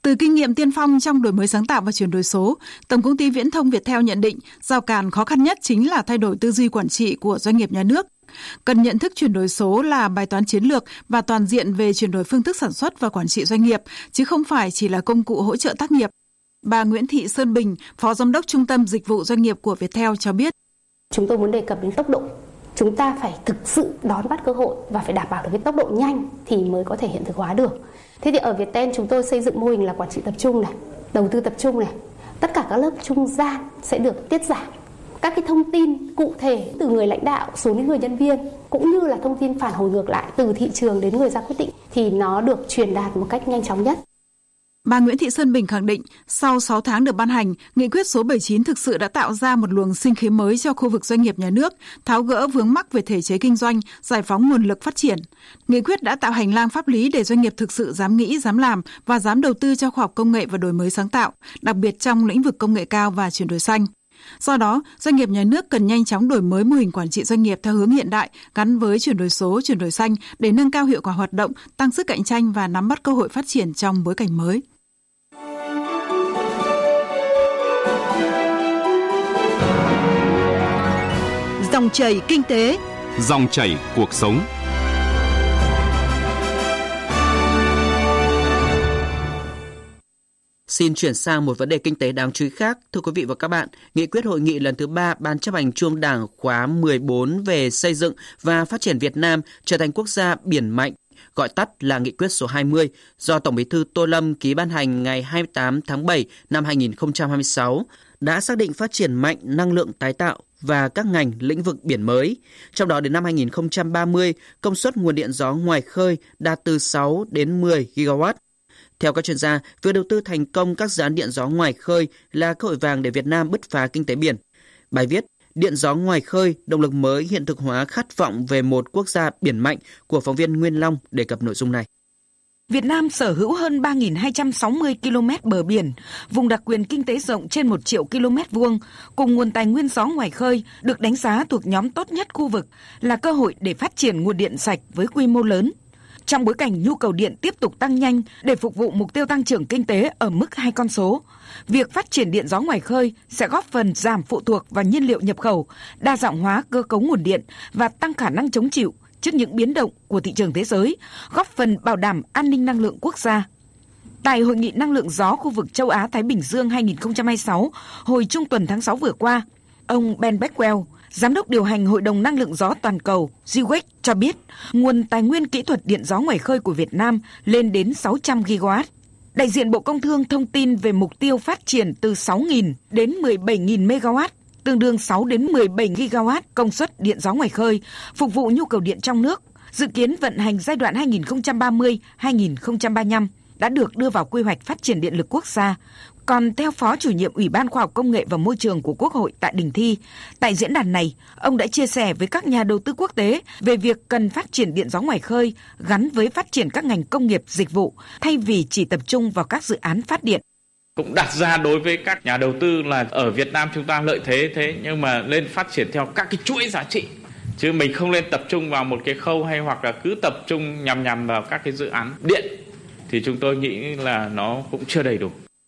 Từ kinh nghiệm tiên phong trong đổi mới sáng tạo và chuyển đổi số, Tổng công ty Viễn thông Viettel nhận định rào cản khó khăn nhất chính là thay đổi tư duy quản trị của doanh nghiệp nhà nước. Cần nhận thức chuyển đổi số là bài toán chiến lược và toàn diện về chuyển đổi phương thức sản xuất và quản trị doanh nghiệp, chứ không phải chỉ là công cụ hỗ trợ tác nghiệp. Bà Nguyễn Thị Sơn Bình, Phó Giám đốc Trung tâm Dịch vụ Doanh nghiệp của Viettel cho biết. Chúng tôi muốn đề cập đến tốc độ. Chúng ta phải thực sự đón bắt cơ hội và phải đảm bảo được cái tốc độ nhanh thì mới có thể hiện thực hóa được. Thế thì ở Viettel chúng tôi xây dựng mô hình là quản trị tập trung này, đầu tư tập trung này. Tất cả các lớp trung gian sẽ được tiết giảm. Các cái thông tin cụ thể từ người lãnh đạo xuống đến người nhân viên, cũng như là thông tin phản hồi ngược lại từ thị trường đến người ra quyết định thì nó được truyền đạt một cách nhanh chóng nhất. Bà Nguyễn Thị Sơn Bình khẳng định, sau sáu tháng được ban hành, Nghị quyết số bảy mươi chín thực sự đã tạo ra một luồng sinh khí mới cho khu vực doanh nghiệp nhà nước, tháo gỡ vướng mắc về thể chế kinh doanh, giải phóng nguồn lực phát triển. Nghị quyết đã tạo hành lang pháp lý để doanh nghiệp thực sự dám nghĩ, dám làm và dám đầu tư cho khoa học công nghệ và đổi mới sáng tạo, đặc biệt trong lĩnh vực công nghệ cao và chuyển đổi xanh. Do đó, doanh nghiệp nhà nước cần nhanh chóng đổi mới mô hình quản trị doanh nghiệp theo hướng hiện đại, gắn với chuyển đổi số, chuyển đổi xanh để nâng cao hiệu quả hoạt động, tăng sức cạnh tranh và nắm bắt cơ hội phát triển trong bối cảnh mới. Dòng chảy kinh tế, dòng chảy cuộc sống. Xin chuyển sang một vấn đề kinh tế đáng chú ý khác. Thưa quý vị và các bạn, nghị quyết hội nghị lần thứ ba Ban chấp hành Trung ương Đảng khóa mười bốn về xây dựng và phát triển Việt Nam trở thành quốc gia biển mạnh, gọi tắt là nghị quyết số hai mươi, do Tổng Bí thư Tô Lâm ký ban hành ngày hai mươi tám tháng bảy năm hai nghìn không trăm hai mươi sáu, đã xác định phát triển mạnh năng lượng tái tạo và các ngành lĩnh vực biển mới. Trong đó đến năm hai nghìn không trăm ba mươi, công suất nguồn điện gió ngoài khơi đạt từ sáu đến mười gigawatt. Theo các chuyên gia, việc đầu tư thành công các dự án điện gió ngoài khơi là cơ hội vàng để Việt Nam bứt phá kinh tế biển. Bài viết Điện gió ngoài khơi, động lực mới hiện thực hóa khát vọng về một quốc gia biển mạnh của phóng viên Nguyên Long đề cập nội dung này. Việt Nam sở hữu hơn ba nghìn hai trăm sáu mươi ki lô mét bờ biển, vùng đặc quyền kinh tế rộng trên một triệu ki lô mét vuông, cùng nguồn tài nguyên gió ngoài khơi được đánh giá thuộc nhóm tốt nhất khu vực, là cơ hội để phát triển nguồn điện sạch với quy mô lớn. Trong bối cảnh nhu cầu điện tiếp tục tăng nhanh để phục vụ mục tiêu tăng trưởng kinh tế ở mức hai con số, việc phát triển điện gió ngoài khơi sẽ góp phần giảm phụ thuộc vào nhiên liệu nhập khẩu, đa dạng hóa cơ cấu nguồn điện và tăng khả năng chống chịu trước những biến động của thị trường thế giới, góp phần bảo đảm an ninh năng lượng quốc gia. Tại Hội nghị Năng lượng gió khu vực châu Á-Thái Bình Dương hai nghìn không trăm hai mươi sáu, hồi trung tuần tháng sáu vừa qua, ông Ben Beckwell, Giám đốc điều hành Hội đồng Năng lượng gió toàn cầu giê i vê xê cho biết nguồn tài nguyên kỹ thuật điện gió ngoài khơi của Việt Nam lên đến sáu trăm gigawatt. Đại diện Bộ Công Thương thông tin về mục tiêu phát triển từ sáu nghìn đến mười bảy nghìn megawatt, tương đương sáu đến mười bảy gigawatt công suất điện gió ngoài khơi, phục vụ nhu cầu điện trong nước, dự kiến vận hành giai đoạn hai nghìn không trăm ba mươi đến hai nghìn không trăm ba mươi lăm, đã được đưa vào quy hoạch phát triển điện lực quốc gia. Còn theo Phó Chủ nhiệm Ủy ban Khoa học Công nghệ và Môi trường của Quốc hội Tạ Đình Thi, tại diễn đàn này, ông đã chia sẻ với các nhà đầu tư quốc tế về việc cần phát triển điện gió ngoài khơi gắn với phát triển các ngành công nghiệp dịch vụ, thay vì chỉ tập trung vào các dự án phát điện. Cũng đặt ra đối với các nhà đầu tư là ở Việt Nam chúng ta lợi thế thế, nhưng mà lên phát triển theo các cái chuỗi giá trị. Chứ mình không lên tập trung vào một cái khâu hay hoặc là cứ tập trung nhằm nhằm vào các cái dự án điện. Thì chúng tôi nghĩ là nó cũng chưa đầy đủ.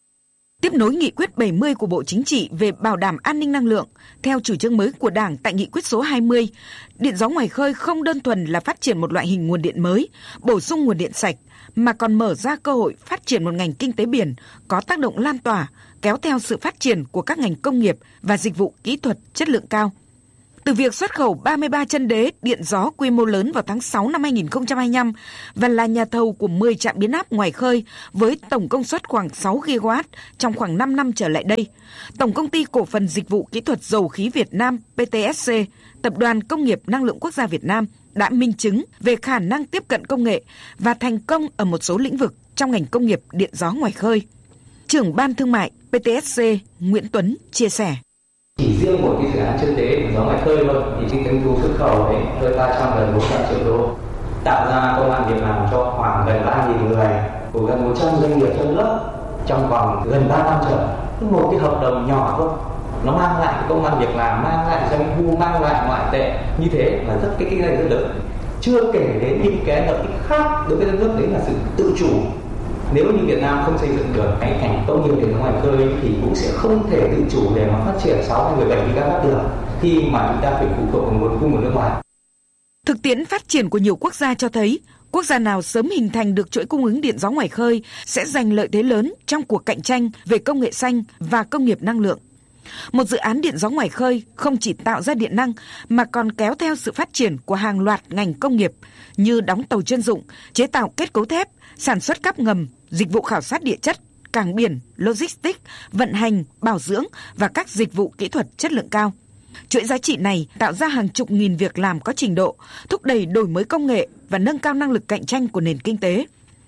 Tiếp nối nghị quyết bảy mươi của Bộ Chính trị về bảo đảm an ninh năng lượng, theo chủ trương mới của Đảng tại nghị quyết số hai mươi, điện gió ngoài khơi không đơn thuần là phát triển một loại hình nguồn điện mới, bổ sung nguồn điện sạch, mà còn mở ra cơ hội phát triển một ngành kinh tế biển có tác động lan tỏa, kéo theo sự phát triển của các ngành công nghiệp và dịch vụ kỹ thuật chất lượng cao. Từ việc xuất khẩu ba mươi ba chân đế điện gió quy mô lớn vào tháng sáu năm hai nghìn không trăm hai mươi lăm và là nhà thầu của mười trạm biến áp ngoài khơi với tổng công suất khoảng sáu gigawatt trong khoảng năm năm trở lại đây, Tổng Công ty Cổ phần Dịch vụ Kỹ thuật Dầu khí Việt Nam pê tê ét xê, Tập đoàn Công nghiệp Năng lượng Quốc gia Việt Nam đã minh chứng về khả năng tiếp cận công nghệ và thành công ở một số lĩnh vực trong ngành công nghiệp điện gió ngoài khơi. Trưởng Ban Thương mại pê tê ét xê Nguyễn Tuấn chia sẻ. Chỉ riêng một cái dự án chân đế gió ngoài khơi thôi thì cái doanh thu xuất khẩu ấy rơi ba trăm gần bốn trăm triệu đô, tạo ra công ăn việc làm cho khoảng gần ba nghìn người của gần một trăm doanh nghiệp trong nước trong vòng gần ba năm trở. Một cái hợp đồng nhỏ thôi, nó mang lại cái công ăn việc làm, mang lại doanh thu, mang lại ngoại tệ, như thế là rất cái kinh doanh rất lớn. Chưa kể đến những cái lợi ích khác đối với đất nước, đấy là sự tự chủ Nếu như Việt Nam không xây dựng được cái ngành công nghiệp điện gió ngoài khơi thì cũng sẽ không thể tự chủ để mà phát triển sáu hay mười bảy gigawatt được, khi mà chúng ta phải phụ thuộc vào nguồn cung của nước ngoài. Thực tiễn phát triển của nhiều quốc gia cho thấy, quốc gia nào sớm hình thành được chuỗi cung ứng điện gió ngoài khơi sẽ giành lợi thế lớn trong cuộc cạnh tranh về công nghệ xanh và công nghiệp năng lượng. Một dự án điện gió ngoài khơi không chỉ tạo ra điện năng mà còn kéo theo sự phát triển của hàng loạt ngành công nghiệp như đóng tàu chuyên dụng, chế tạo kết cấu thép, sản xuất cáp ngầm, dịch vụ khảo sát địa chất, cảng biển, logistics, vận hành, bảo dưỡng và các dịch vụ kỹ thuật chất lượng cao. Chuỗi giá trị này tạo ra hàng chục nghìn việc làm có trình độ, thúc đẩy đổi mới công nghệ và nâng cao năng lực cạnh tranh của nền kinh tế.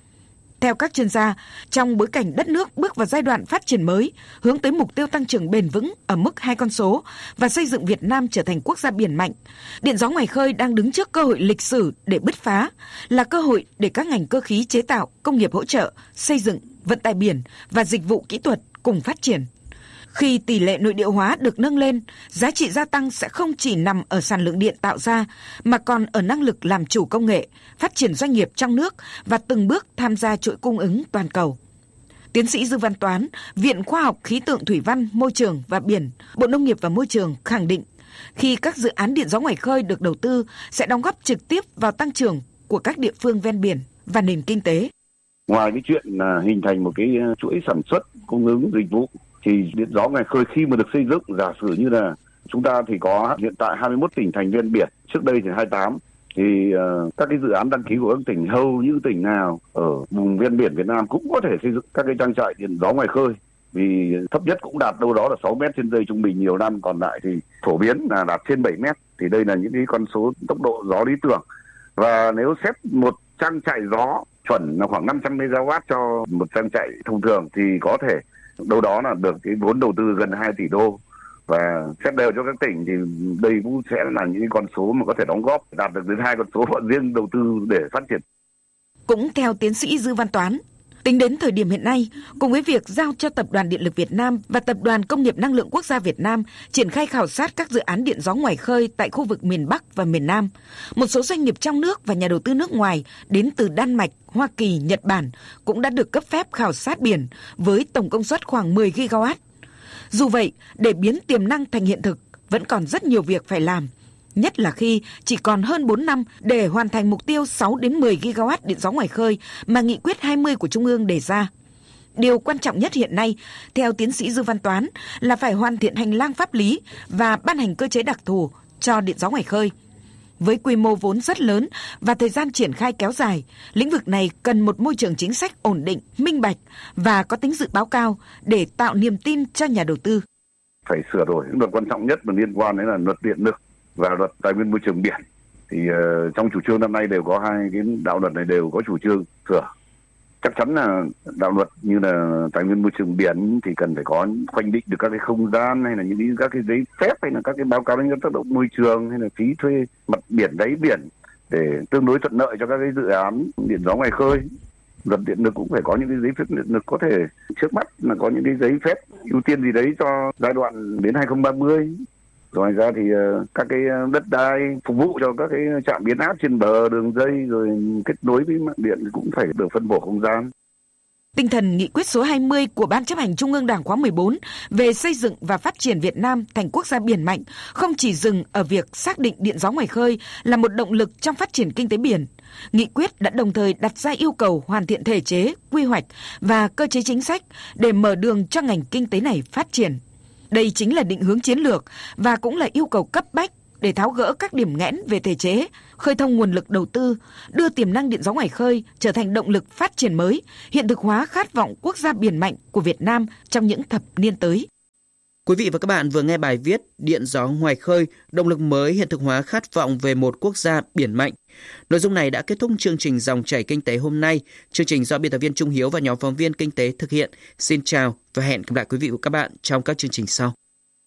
Theo các chuyên gia, trong bối cảnh đất nước bước vào giai đoạn phát triển mới, hướng tới mục tiêu tăng trưởng bền vững ở mức hai con số và xây dựng Việt Nam trở thành quốc gia biển mạnh, điện gió ngoài khơi đang đứng trước cơ hội lịch sử để bứt phá, là cơ hội để các ngành cơ khí chế tạo, công nghiệp hỗ trợ, xây dựng, vận tải biển và dịch vụ kỹ thuật cùng phát triển. Khi tỷ lệ nội địa hóa được nâng lên, giá trị gia tăng sẽ không chỉ nằm ở sản lượng điện tạo ra, mà còn ở năng lực làm chủ công nghệ, phát triển doanh nghiệp trong nước và từng bước tham gia chuỗi cung ứng toàn cầu. Tiến sĩ Dư Văn Toán, Viện Khoa học Khí tượng Thủy văn, Môi trường và Biển, Bộ Nông nghiệp và Môi trường khẳng định, khi các dự án điện gió ngoài khơi được đầu tư sẽ đóng góp trực tiếp vào tăng trưởng của các địa phương ven biển và nền kinh tế. Ngoài cái chuyện là hình thành một cái chuỗi sản xuất, cung ứng dịch vụ, thì điện gió ngoài khơi khi mà được xây dựng, giả sử như là chúng ta thì có hiện tại hai mươi mốt tỉnh thành ven biển, trước đây thì hai mươi tám, thì uh, các cái dự án đăng ký của các tỉnh, hầu như tỉnh nào ở vùng ven biển Việt Nam cũng có thể xây dựng các cái trang trại điện gió ngoài khơi, vì thấp nhất cũng đạt đâu đó là sáu mét trên giây trung bình nhiều năm, còn lại thì phổ biến là đạt trên bảy mét. Thì đây là những cái con số tốc độ gió lý tưởng. Và nếu xét một trang trại gió chuẩn là khoảng năm trăm mê ga oát cho một trang trại thông thường thì có thể đâu đó là được cái vốn đầu tư gần hai tỷ đô, và xét đều cho các tỉnh thì đây cũng sẽ là những con số mà có thể đóng góp đạt được đến hai con số riêng đầu tư để phát triển. Cũng theo tiến sĩ Dư Văn Toán, tính đến thời điểm hiện nay, cùng với việc giao cho Tập đoàn Điện lực Việt Nam và Tập đoàn Công nghiệp Năng lượng Quốc gia Việt Nam triển khai khảo sát các dự án điện gió ngoài khơi tại khu vực miền Bắc và miền Nam, một số doanh nghiệp trong nước và nhà đầu tư nước ngoài đến từ Đan Mạch, Hoa Kỳ, Nhật Bản cũng đã được cấp phép khảo sát biển với tổng công suất khoảng mười gi ga oát. Dù vậy, để biến tiềm năng thành hiện thực, vẫn còn rất nhiều việc phải làm, nhất là khi chỉ còn hơn bốn năm để hoàn thành mục tiêu sáu đến mười gi ga oát điện gió ngoài khơi mà nghị quyết hai mươi của Trung ương đề ra. Điều quan trọng nhất hiện nay, theo tiến sĩ Dư Văn Toán, là phải hoàn thiện hành lang pháp lý và ban hành cơ chế đặc thù cho điện gió ngoài khơi. Với quy mô vốn rất lớn và thời gian triển khai kéo dài, lĩnh vực này cần một môi trường chính sách ổn định, minh bạch và có tính dự báo cao để tạo niềm tin cho nhà đầu tư. Phải sửa đổi những luật quan trọng nhất mà liên quan đến là luật điện lực và luật tài nguyên môi trường biển. Thì uh, trong chủ trương năm nay đều có hai cái đạo luật này đều có chủ trương sửa. Chắc chắn là đạo luật như là tài nguyên môi trường biển thì cần phải có khoanh định được các cái không gian hay là những cái các cái giấy phép hay là các cái báo cáo đánh giá tác động môi trường hay là phí thuê mặt biển, đáy biển để tương đối thuận lợi cho các cái dự án điện gió ngoài khơi. Luật điện lực cũng phải có những cái giấy phép điện lực, có thể trước mắt là có những cái giấy phép ưu tiên gì đấy cho giai đoạn đến hai không ba mươi. Ngoài ra thì uh, các cái đất đai phục vụ cho các cái trạm biến áp trên bờ, đường dây rồi kết nối với mạng điện cũng phải được phân bổ không gian. Tinh thần nghị quyết số hai mươi của Ban Chấp hành Trung ương Đảng khóa mười bốn về xây dựng và phát triển Việt Nam thành quốc gia biển mạnh không chỉ dừng ở việc xác định điện gió ngoài khơi là một động lực trong phát triển kinh tế biển. Nghị quyết đã đồng thời đặt ra yêu cầu hoàn thiện thể chế, quy hoạch và cơ chế chính sách để mở đường cho ngành kinh tế này phát triển. Đây chính là định hướng chiến lược và cũng là yêu cầu cấp bách để tháo gỡ các điểm nghẽn về thể chế, khơi thông nguồn lực đầu tư, đưa tiềm năng điện gió ngoài khơi trở thành động lực phát triển mới, hiện thực hóa khát vọng quốc gia biển mạnh của Việt Nam trong những thập niên tới. Quý vị và các bạn vừa nghe bài viết Điện gió ngoài khơi, động lực mới hiện thực hóa khát vọng về một quốc gia biển mạnh. Nội dung này đã kết thúc chương trình Dòng chảy kinh tế hôm nay. Chương trình do biên tập viên Trung Hiếu và nhóm phóng viên kinh tế thực hiện. Xin chào và hẹn gặp lại quý vị và các bạn trong các chương trình sau.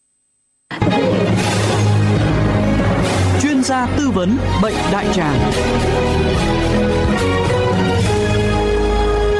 Chuyên gia tư vấn bệnh đại tràng.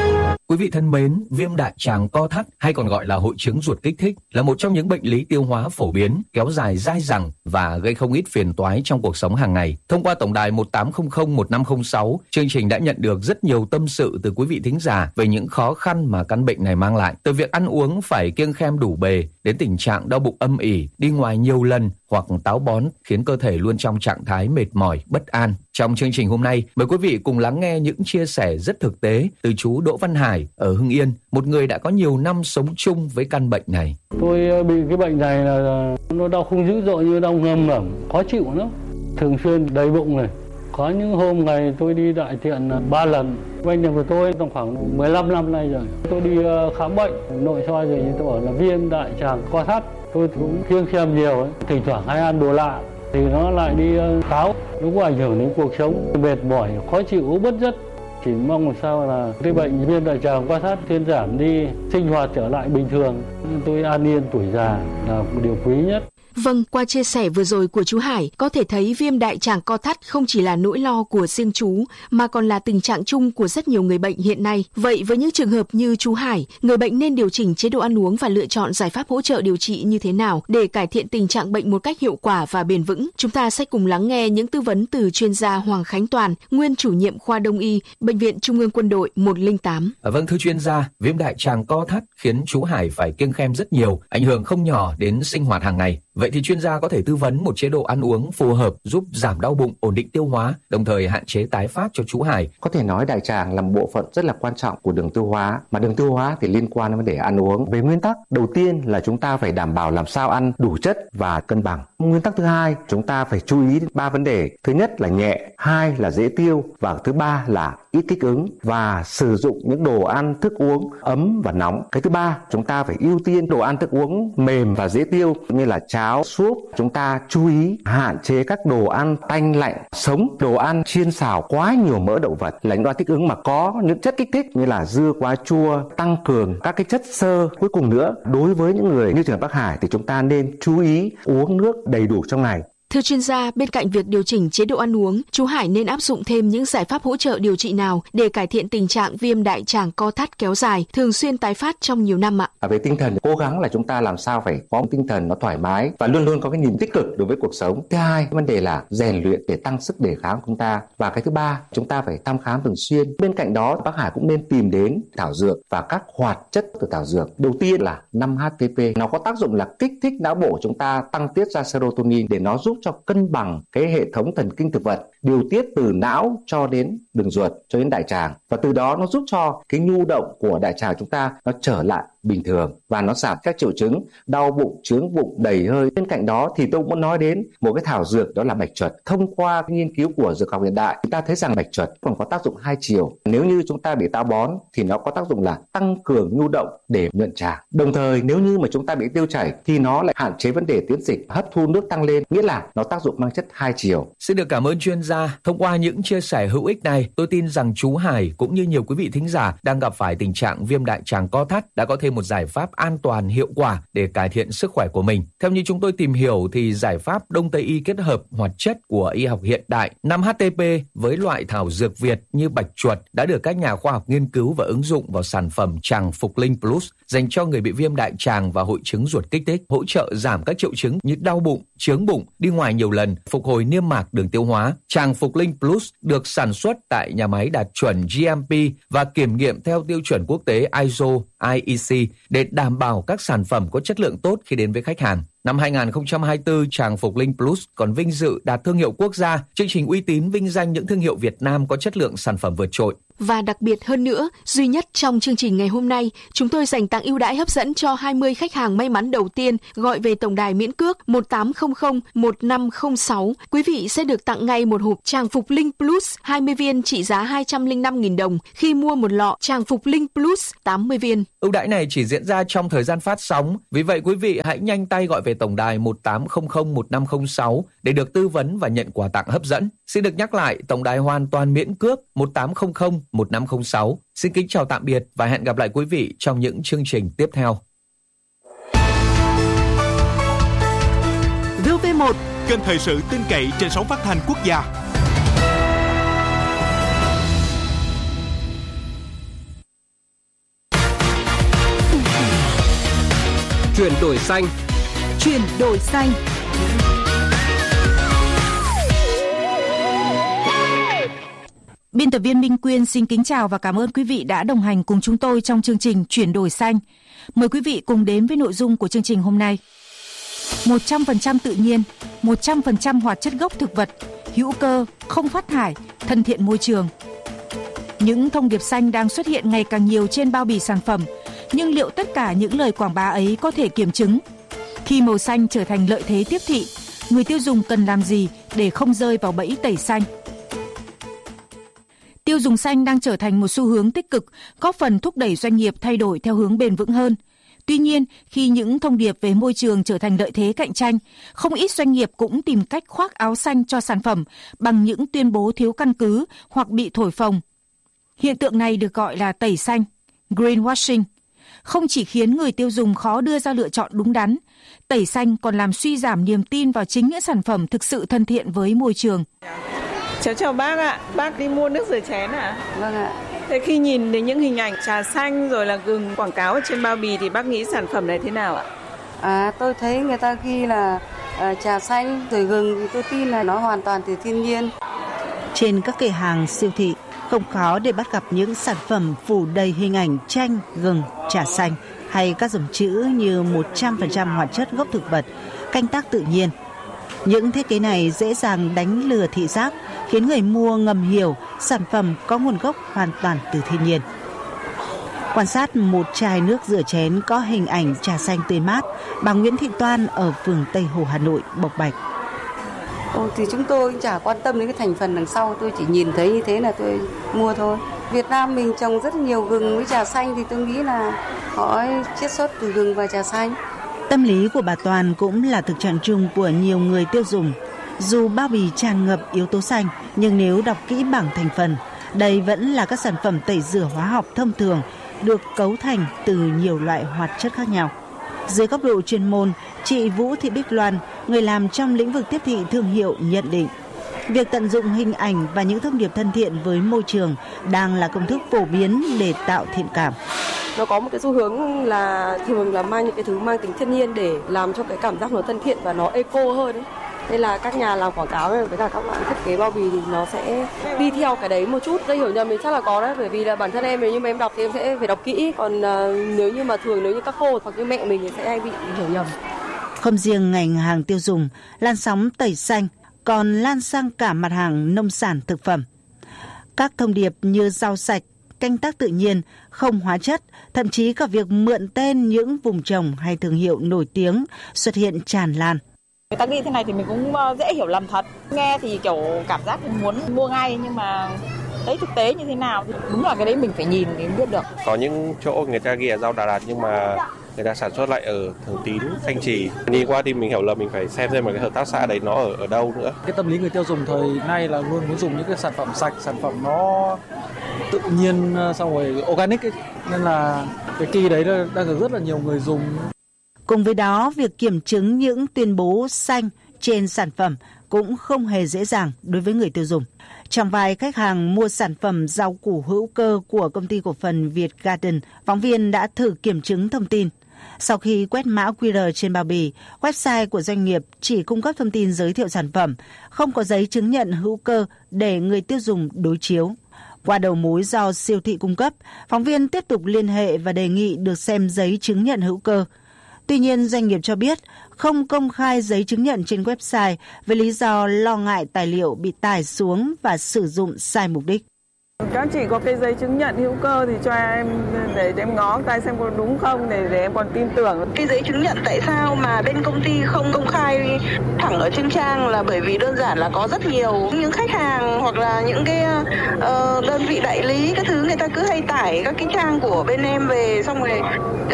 Quý vị thân mến, viêm đại tràng co thắt hay còn gọi là hội chứng ruột kích thích là một trong những bệnh lý tiêu hóa phổ biến, kéo dài dai dẳng và gây không ít phiền toái trong cuộc sống hàng ngày. Thông qua tổng đài một tám không không một năm không sáu, chương trình đã nhận được rất nhiều tâm sự từ quý vị thính giả về những khó khăn mà căn bệnh này mang lại. Từ việc ăn uống phải kiêng khem đủ bề đến tình trạng đau bụng âm ỉ, đi ngoài nhiều lần hoặc táo bón khiến cơ thể luôn trong trạng thái mệt mỏi, bất an. Trong chương trình hôm nay, mời quý vị cùng lắng nghe những chia sẻ rất thực tế từ chú Đỗ Văn Hải ở Hưng Yên, một người đã có nhiều năm sống chung với căn bệnh này. Tôi bị cái bệnh này là nó đau không dữ dội như đau ngâm ngầm, khó chịu lắm, thường xuyên đầy bụng này. Có những hôm ngày tôi đi đại tiện ba lần. Bệnh này của tôi trong khoảng mười lăm năm nay rồi. Tôi đi khám bệnh, nội soi rồi tôi bảo là viêm đại tràng co thắt. Tôi cũng kiêng khem nhiều ấy. Thỉnh thoảng hay ăn đồ lạ thì nó lại đi táo. Nó có ảnh hưởng đến cuộc sống, mệt mỏi, khó chịu, bất giấc. Chỉ mong làm sao là cái bệnh viêm đại tràng co thắt thuyên giảm đi, sinh hoạt trở lại bình thường. Tôi an yên tuổi già là một điều quý nhất. Vâng, qua chia sẻ vừa rồi của chú Hải, có thể thấy viêm đại tràng co thắt không chỉ là nỗi lo của riêng chú, mà còn là tình trạng chung của rất nhiều người bệnh hiện nay. Vậy với những trường hợp như chú Hải, người bệnh nên điều chỉnh chế độ ăn uống và lựa chọn giải pháp hỗ trợ điều trị như thế nào để cải thiện tình trạng bệnh một cách hiệu quả và bền vững? Chúng ta sẽ cùng lắng nghe những tư vấn từ chuyên gia Hoàng Khánh Toàn, nguyên chủ nhiệm khoa Đông y, Bệnh viện Trung ương Quân đội một không tám. À, vâng, thưa chuyên gia, viêm đại tràng co thắt khiến chú Hải phải kiêng khem rất nhiều, ảnh hưởng không nhỏ đến sinh hoạt hàng ngày. Vậy thì chuyên gia có thể tư vấn một chế độ ăn uống phù hợp giúp giảm đau bụng, ổn định tiêu hóa, đồng thời hạn chế tái phát cho chú Hải. Có thể nói đại tràng là một bộ phận rất là quan trọng của đường tiêu hóa, mà đường tiêu hóa thì liên quan đến vấn đề ăn uống. Về nguyên tắc, đầu tiên là chúng ta phải đảm bảo làm sao ăn đủ chất và cân bằng. Nguyên tắc thứ hai, chúng ta phải chú ý đến ba vấn đề. Thứ nhất là nhẹ, hai là dễ tiêu và thứ ba là ít kích ứng, và sử dụng những đồ ăn thức uống ấm và nóng. Cái thứ ba, chúng ta phải ưu tiên đồ ăn thức uống mềm và dễ tiêu như là cháo, súp. Chúng ta chú ý hạn chế các đồ ăn tanh lạnh, sống, đồ ăn chiên xào quá nhiều mỡ động vật là những đồ ăn thích ứng mà có những chất kích thích như là dưa quá chua, tăng cường các cái chất xơ. Cuối cùng nữa, đối với những người như trường hợp bác Hải thì chúng ta nên chú ý uống nước đầy đủ trong ngày. Thưa chuyên gia, bên cạnh việc điều chỉnh chế độ ăn uống, chú Hải nên áp dụng thêm những giải pháp hỗ trợ điều trị nào để cải thiện tình trạng viêm đại tràng co thắt kéo dài, thường xuyên tái phát trong nhiều năm ạ? À, về tinh thần, cố gắng là chúng ta làm sao phải có một tinh thần nó thoải mái và luôn luôn có cái nhìn tích cực đối với cuộc sống. Thứ hai, vấn đề là rèn luyện để tăng sức đề kháng của chúng ta. Và cái thứ ba, chúng ta phải thăm khám thường xuyên. Bên cạnh đó, bác Hải cũng nên tìm đến thảo dược và các hoạt chất từ thảo dược. Đầu tiên là năm H T P, nó có tác dụng là kích thích não bộ chúng ta tăng tiết ra serotonin để nó giúp cho cân bằng cái hệ thống thần kinh thực vật, điều tiết từ não cho đến đường ruột cho đến đại tràng, và từ đó nó giúp cho cái nhu động của đại tràng chúng ta nó trở lại bình thường và nó giảm các triệu chứng đau bụng, chướng bụng, đầy hơi. Bên cạnh đó thì tôi muốn nói đến một cái thảo dược, đó là bạch chuột. Thông qua cái nghiên cứu của dược học hiện đại, chúng ta thấy rằng bạch chuột còn có tác dụng hai chiều. Nếu như chúng ta bị táo bón thì nó có tác dụng là tăng cường nhu động để nhuận tràng. Đồng thời nếu như mà chúng ta bị tiêu chảy thì nó lại hạn chế vấn đề tiến dịch, hấp thu nước tăng lên, nghĩa là nó tác dụng mang chất hai chiều. Xin được cảm ơn chuyên gia. Thông qua những chia sẻ hữu ích này, tôi tin rằng chú Hải cũng như nhiều quý vị thính giả đang gặp phải tình trạng viêm đại tràng co thắt đã có thêm một giải pháp an toàn hiệu quả để cải thiện sức khỏe của mình. Theo như chúng tôi tìm hiểu thì giải pháp Đông Tây y kết hợp hoạt chất của y học hiện đại năm H T P với loại thảo dược Việt như bạch chuột đã được các nhà khoa học nghiên cứu và ứng dụng vào sản phẩm Tràng Phục Linh Plus dành cho người bị viêm đại tràng và hội chứng ruột kích thích, hỗ trợ giảm các triệu chứng như đau bụng, chướng bụng, đi ngoài nhiều lần, phục hồi niêm mạc đường tiêu hóa. Tràng Phục Linh Plus được sản xuất tại nhà máy đạt chuẩn G M P và kiểm nghiệm theo tiêu chuẩn quốc tế I S O, I E C để đảm bảo các sản phẩm có chất lượng tốt khi đến với khách hàng. Năm hai không hai tư, Tràng Phục Linh Plus còn vinh dự đạt thương hiệu quốc gia, chương trình uy tín vinh danh những thương hiệu Việt Nam có chất lượng sản phẩm vượt trội. Và đặc biệt hơn nữa, duy nhất trong chương trình ngày hôm nay, chúng tôi dành tặng ưu đãi hấp dẫn cho hai mươi khách hàng may mắn đầu tiên gọi về tổng đài miễn cước một tám không không một năm không sáu. Quý vị sẽ được tặng ngay một hộp Tràng Phục Linh Plus hai mươi viên trị giá hai trăm lẻ năm nghìn đồng khi mua một lọ Tràng Phục Linh Plus tám mươi viên. Ưu đãi này chỉ diễn ra trong thời gian phát sóng, vì vậy quý vị hãy nhanh tay gọi về tổng đài một tám không không một năm không sáu để được tư vấn và nhận quà tặng hấp dẫn. Xin được nhắc lại, tổng đài hoàn toàn miễn cước một tám không không một năm không sáu. Xin kính chào tạm biệt và hẹn gặp lại quý vị trong những chương trình tiếp theo. vê o vê một, kênh thời sự tin cậy trên sóng phát thanh quốc gia. Chuyển đổi xanh. Chuyển đổi xanh. Biên tập viên Minh Quyên xin kính chào và cảm ơn quý vị đã đồng hành cùng chúng tôi trong chương trình Chuyển đổi xanh. Mời quý vị cùng đến với nội dung của chương trình hôm nay. một trăm phần trăm tự nhiên, một trăm phần trăm hoạt chất gốc thực vật, hữu cơ, không phát thải, thân thiện môi trường. Những thông điệp xanh đang xuất hiện ngày càng nhiều trên bao bì sản phẩm, nhưng liệu tất cả những lời quảng bá ấy có thể kiểm chứng? Khi màu xanh trở thành lợi thế tiếp thị, người tiêu dùng cần làm gì để không rơi vào bẫy tẩy xanh? Tiêu dùng xanh đang trở thành một xu hướng tích cực, góp phần thúc đẩy doanh nghiệp thay đổi theo hướng bền vững hơn. Tuy nhiên, khi những thông điệp về môi trường trở thành lợi thế cạnh tranh, không ít doanh nghiệp cũng tìm cách khoác áo xanh cho sản phẩm bằng những tuyên bố thiếu căn cứ hoặc bị thổi phồng. Hiện tượng này được gọi là tẩy xanh, greenwashing. Không chỉ khiến người tiêu dùng khó đưa ra lựa chọn đúng đắn, tẩy xanh còn làm suy giảm niềm tin vào chính những sản phẩm thực sự thân thiện với môi trường. Cháu chào bác ạ, bác đi mua nước rửa chén à? Vâng ạ. Thế khi nhìn đến những hình ảnh trà xanh rồi là gừng quảng cáo ở trên bao bì thì bác nghĩ sản phẩm này thế nào ạ? À, tôi thấy người ta ghi là uh, trà xanh rồi gừng thì tôi tin là nó hoàn toàn từ thiên nhiên. Trên các kệ hàng siêu thị, không khó để bắt gặp những sản phẩm phủ đầy hình ảnh chanh, gừng, trà xanh hay các dòng chữ như một trăm phần trăm hoạt chất gốc thực vật, canh tác tự nhiên. Những thiết kế này dễ dàng đánh lừa thị giác, khiến người mua ngầm hiểu sản phẩm có nguồn gốc hoàn toàn từ thiên nhiên. Quan sát một chai nước rửa chén có hình ảnh trà xanh tươi mát, bà Nguyễn Thị Toan ở phường Tây Hồ, Hà Nội bộc bạch. Ồ, thì chúng tôi chả quan tâm đến cái thành phần đằng sau, tôi chỉ nhìn thấy như thế là tôi mua thôi. Việt Nam mình trồng rất nhiều gừng với trà xanh thì tôi nghĩ là họ chiết xuất từ gừng và trà xanh. Tâm lý của bà Toàn cũng là thực trạng chung của nhiều người tiêu dùng. Dù bao bì tràn ngập yếu tố xanh, nhưng nếu đọc kỹ bảng thành phần, đây vẫn là các sản phẩm tẩy rửa hóa học thông thường được cấu thành từ nhiều loại hoạt chất khác nhau. Dưới góc độ chuyên môn, chị Vũ Thị Bích Loan, người làm trong lĩnh vực tiếp thị thương hiệu nhận định, việc tận dụng hình ảnh và những thông điệp thân thiện với môi trường đang là công thức phổ biến để tạo thiện cảm. Nó có một cái xu hướng là thường là mang những cái thứ mang tính thiên nhiên để làm cho cái cảm giác nó thân thiện và nó eco hơn ấy. Nên là các nhà làm quảng cáo với cả các bạn thiết kế bao bì thì nó sẽ đi theo cái đấy một chút. Gây hiểu nhầm thì chắc là có đấy, bởi vì là bản thân em nếu như mà em đọc thì em sẽ phải đọc kỹ. Còn uh, nếu như mà thường nếu như các cô hoặc như mẹ mình thì sẽ hay bị hiểu nhầm. Không riêng ngành hàng tiêu dùng, làn sóng tẩy xanh còn lan sang cả mặt hàng nông sản thực phẩm. Các thông điệp như rau sạch, canh tác tự nhiên, không hóa chất, thậm chí cả việc mượn tên những vùng trồng hay thương hiệu nổi tiếng xuất hiện tràn lan. Người ta ghi thế này thì mình cũng dễ hiểu lầm thật. Nghe thì kiểu cảm giác muốn mua ngay, nhưng mà đấy thực tế như thế nào thì đúng là cái đấy mình phải nhìn để biết được. Có những chỗ người ta ghi là rau Đà Lạt nhưng mà người ta sản xuất lại ở Thường Tín, Thanh Trì. Đi qua thì mình hiểu là mình phải xem xem mà cái hợp tác xã đấy nó ở ở đâu nữa. Cái tâm lý người tiêu dùng thời nay là luôn muốn dùng những cái sản phẩm sạch, sản phẩm nó tự nhiên, xong rồi organic ấy. Nên là cái kỳ đấy đang được rất là nhiều người dùng. Cùng với đó, việc kiểm chứng những tuyên bố xanh trên sản phẩm cũng không hề dễ dàng đối với người tiêu dùng. Trong vài khách hàng mua sản phẩm rau củ hữu cơ của công ty cổ phần Việt Garden, phóng viên đã thử kiểm chứng thông tin. Sau khi quét mã quy rờ trên bao bì, website của doanh nghiệp chỉ cung cấp thông tin giới thiệu sản phẩm, không có giấy chứng nhận hữu cơ để người tiêu dùng đối chiếu. Qua đầu mối do siêu thị cung cấp, phóng viên tiếp tục liên hệ và đề nghị được xem giấy chứng nhận hữu cơ. Tuy nhiên, doanh nghiệp cho biết không công khai giấy chứng nhận trên website với lý do lo ngại tài liệu bị tải xuống và sử dụng sai mục đích. Các chị có cái giấy chứng nhận hữu cơ thì cho em để em ngó tay xem có đúng không để để em còn tin tưởng. Cái giấy chứng nhận tại sao mà bên công ty không công khai thẳng ở trên trang là bởi vì đơn giản là có rất nhiều những khách hàng hoặc là những cái uh, đơn vị đại lý các thứ người ta cứ hay tải các cái trang của bên em về xong rồi người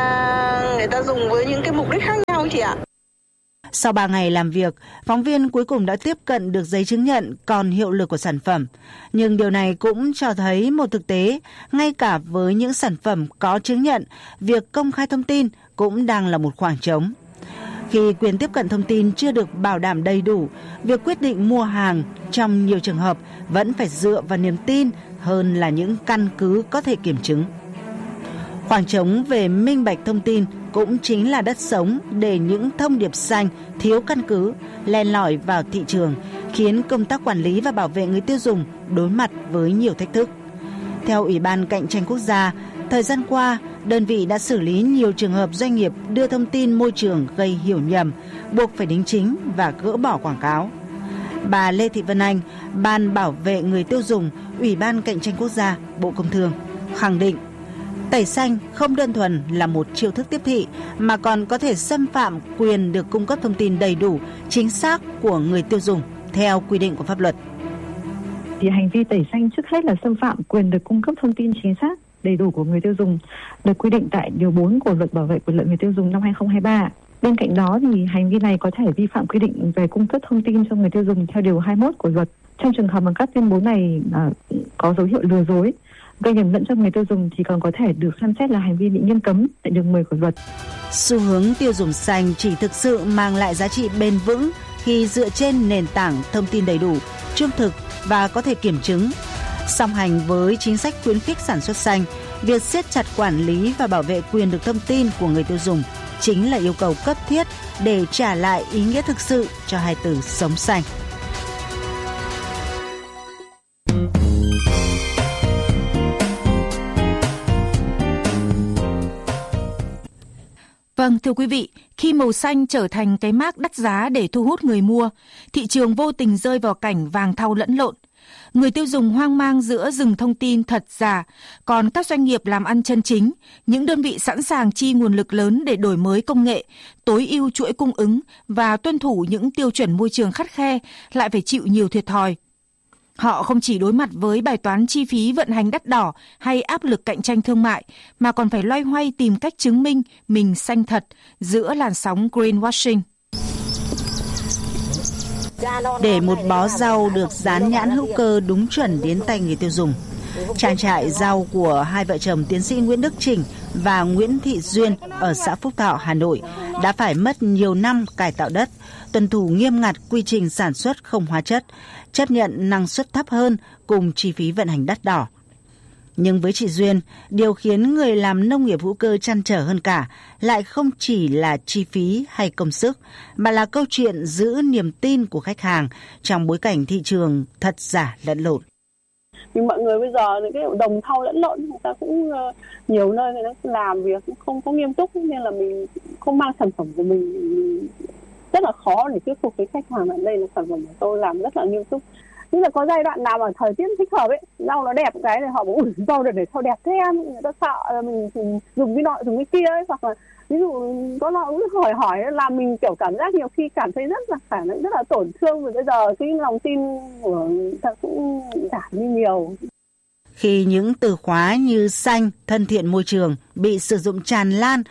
ta người ta dùng với những cái mục đích khác nhau chị ạ. Sau ba ngày làm việc, phóng viên cuối cùng đã tiếp cận được giấy chứng nhận còn hiệu lực của sản phẩm. Nhưng điều này cũng cho thấy một thực tế, ngay cả với những sản phẩm có chứng nhận, việc công khai thông tin cũng đang là một khoảng trống. Khi quyền tiếp cận thông tin chưa được bảo đảm đầy đủ, việc quyết định mua hàng trong nhiều trường hợp vẫn phải dựa vào niềm tin hơn là những căn cứ có thể kiểm chứng. Khoảng trống về minh bạch thông tin cũng chính là đất sống để những thông điệp xanh thiếu căn cứ len lỏi vào thị trường, khiến công tác quản lý và bảo vệ người tiêu dùng đối mặt với nhiều thách thức. Theo Ủy ban Cạnh tranh Quốc gia, thời gian qua, đơn vị đã xử lý nhiều trường hợp doanh nghiệp đưa thông tin môi trường gây hiểu nhầm, buộc phải đính chính và gỡ bỏ quảng cáo. Bà Lê Thị Vân Anh, Ban Bảo vệ người tiêu dùng, Ủy ban Cạnh tranh Quốc gia, Bộ Công Thương khẳng định tẩy xanh không đơn thuần là một chiêu thức tiếp thị mà còn có thể xâm phạm quyền được cung cấp thông tin đầy đủ, chính xác của người tiêu dùng theo quy định của pháp luật. Thì hành vi tẩy xanh trước hết là xâm phạm quyền được cung cấp thông tin chính xác, đầy đủ của người tiêu dùng, được quy định tại điều bốn của Luật Bảo vệ quyền lợi người tiêu dùng năm hai không hai ba. Bên cạnh đó thì hành vi này có thể vi phạm quy định về cung cấp thông tin cho người tiêu dùng theo điều hai mươi mốt của luật. Trong trường hợp mà các tuyên bố này à, có dấu hiệu lừa dối, gây nhầm lẫn cho người tiêu dùng thì còn có thể được xem xét là hành vi bị nghiêm cấm tại điều mười của luật. Xu hướng tiêu dùng xanh chỉ thực sự mang lại giá trị bền vững khi dựa trên nền tảng thông tin đầy đủ, trung thực và có thể kiểm chứng. Song hành với chính sách khuyến khích sản xuất xanh, việc siết chặt quản lý và bảo vệ quyền được thông tin của người tiêu dùng chính là yêu cầu cấp thiết để trả lại ý nghĩa thực sự cho hai từ sống xanh. Vâng, thưa quý vị, khi màu xanh trở thành cái mác đắt giá để thu hút người mua, thị trường vô tình rơi vào cảnh vàng thau lẫn lộn. Người tiêu dùng hoang mang giữa rừng thông tin thật giả, còn các doanh nghiệp làm ăn chân chính, những đơn vị sẵn sàng chi nguồn lực lớn để đổi mới công nghệ, tối ưu chuỗi cung ứng và tuân thủ những tiêu chuẩn môi trường khắt khe lại phải chịu nhiều thiệt thòi. Họ không chỉ đối mặt với bài toán chi phí vận hành đắt đỏ hay áp lực cạnh tranh thương mại, mà còn phải loay hoay tìm cách chứng minh mình xanh thật giữa làn sóng greenwashing. Để một bó rau được dán nhãn hữu cơ đúng chuẩn đến tay người tiêu dùng, trang trại rau của hai vợ chồng tiến sĩ Nguyễn Đức Chỉnh và Nguyễn Thị Duyên ở xã Phúc Thọ, Hà Nội đã phải mất nhiều năm cải tạo đất, tuân thủ nghiêm ngặt quy trình sản xuất không hóa chất, chấp nhận năng suất thấp hơn cùng chi phí vận hành đắt đỏ. Nhưng với chị Duyên, điều khiến người làm nông nghiệp hữu cơ trăn trở hơn cả lại không chỉ là chi phí hay công sức, mà là câu chuyện giữ niềm tin của khách hàng trong bối cảnh thị trường thật giả lẫn lộn. Vì mọi người bây giờ những cái đồng thau lẫn lộn, người ta cũng uh, nhiều nơi người ta làm việc cũng không có nghiêm túc, nên là mình không mang sản phẩm của mình, mình rất là khó để thuyết phục với khách hàng là đây là sản phẩm của tôi làm rất là nghiêm túc. Nhưng là có giai đoạn nào mà thời tiết thích hợp ấy, rau nó đẹp cái này họ bảo ủi rau được để sao đẹp thế em, người ta sợ là mình dùng cái nọ dùng cái kia ấy, hoặc là ví dụ có nó cũng hỏi hỏi là mình kiểu cảm giác nhiều khi cảm thấy rất là phản rất là tổn thương, và bây giờ cái lòng tin của người ta cũng giảm đi nhiều. Khi những từ khóa như xanh, thân thiện môi trường bị sử dụng tràn lan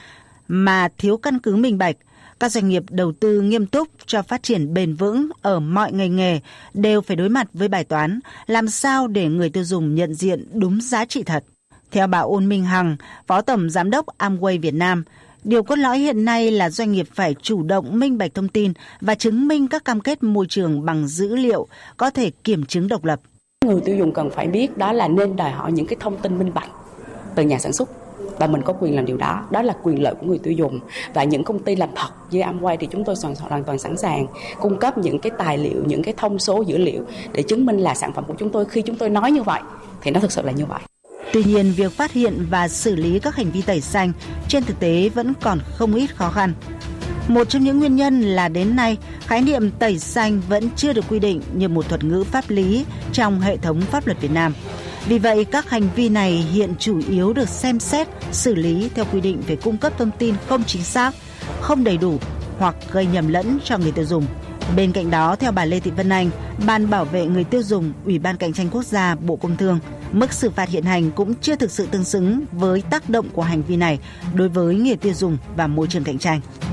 mà thiếu căn cứ minh bạch, các doanh nghiệp đầu tư nghiêm túc cho phát triển bền vững ở mọi ngành nghề đều phải đối mặt với bài toán làm sao để người tiêu dùng nhận diện đúng giá trị thật. Theo bà Ôn Minh Hằng, Phó Tổng Giám đốc Amway Việt Nam, điều cốt lõi hiện nay là doanh nghiệp phải chủ động minh bạch thông tin và chứng minh các cam kết môi trường bằng dữ liệu có thể kiểm chứng độc lập. Người tiêu dùng cần phải biết đó là nên đòi hỏi những cái thông tin minh bạch từ nhà sản xuất. Và mình có quyền làm điều đó, đó là quyền lợi của người tiêu dùng. Và những công ty làm thật như Amway thì chúng tôi hoàn toàn sẵn sàng cung cấp những cái tài liệu, những cái thông số dữ liệu để chứng minh là sản phẩm của chúng tôi, khi chúng tôi nói như vậy thì nó thực sự là như vậy. Tuy nhiên, việc phát hiện và xử lý các hành vi tẩy xanh trên thực tế vẫn còn không ít khó khăn. Một trong những nguyên nhân là đến nay, khái niệm tẩy xanh vẫn chưa được quy định như một thuật ngữ pháp lý trong hệ thống pháp luật Việt Nam. Vì vậy, các hành vi này hiện chủ yếu được xem xét, xử lý theo quy định về cung cấp thông tin không chính xác, không đầy đủ hoặc gây nhầm lẫn cho người tiêu dùng. Bên cạnh đó, theo bà Lê Thị Vân Anh, Ban Bảo vệ người tiêu dùng, Ủy ban Cạnh tranh Quốc gia, Bộ Công Thương, mức xử phạt hiện hành cũng chưa thực sự tương xứng với tác động của hành vi này đối với người tiêu dùng và môi trường cạnh tranh.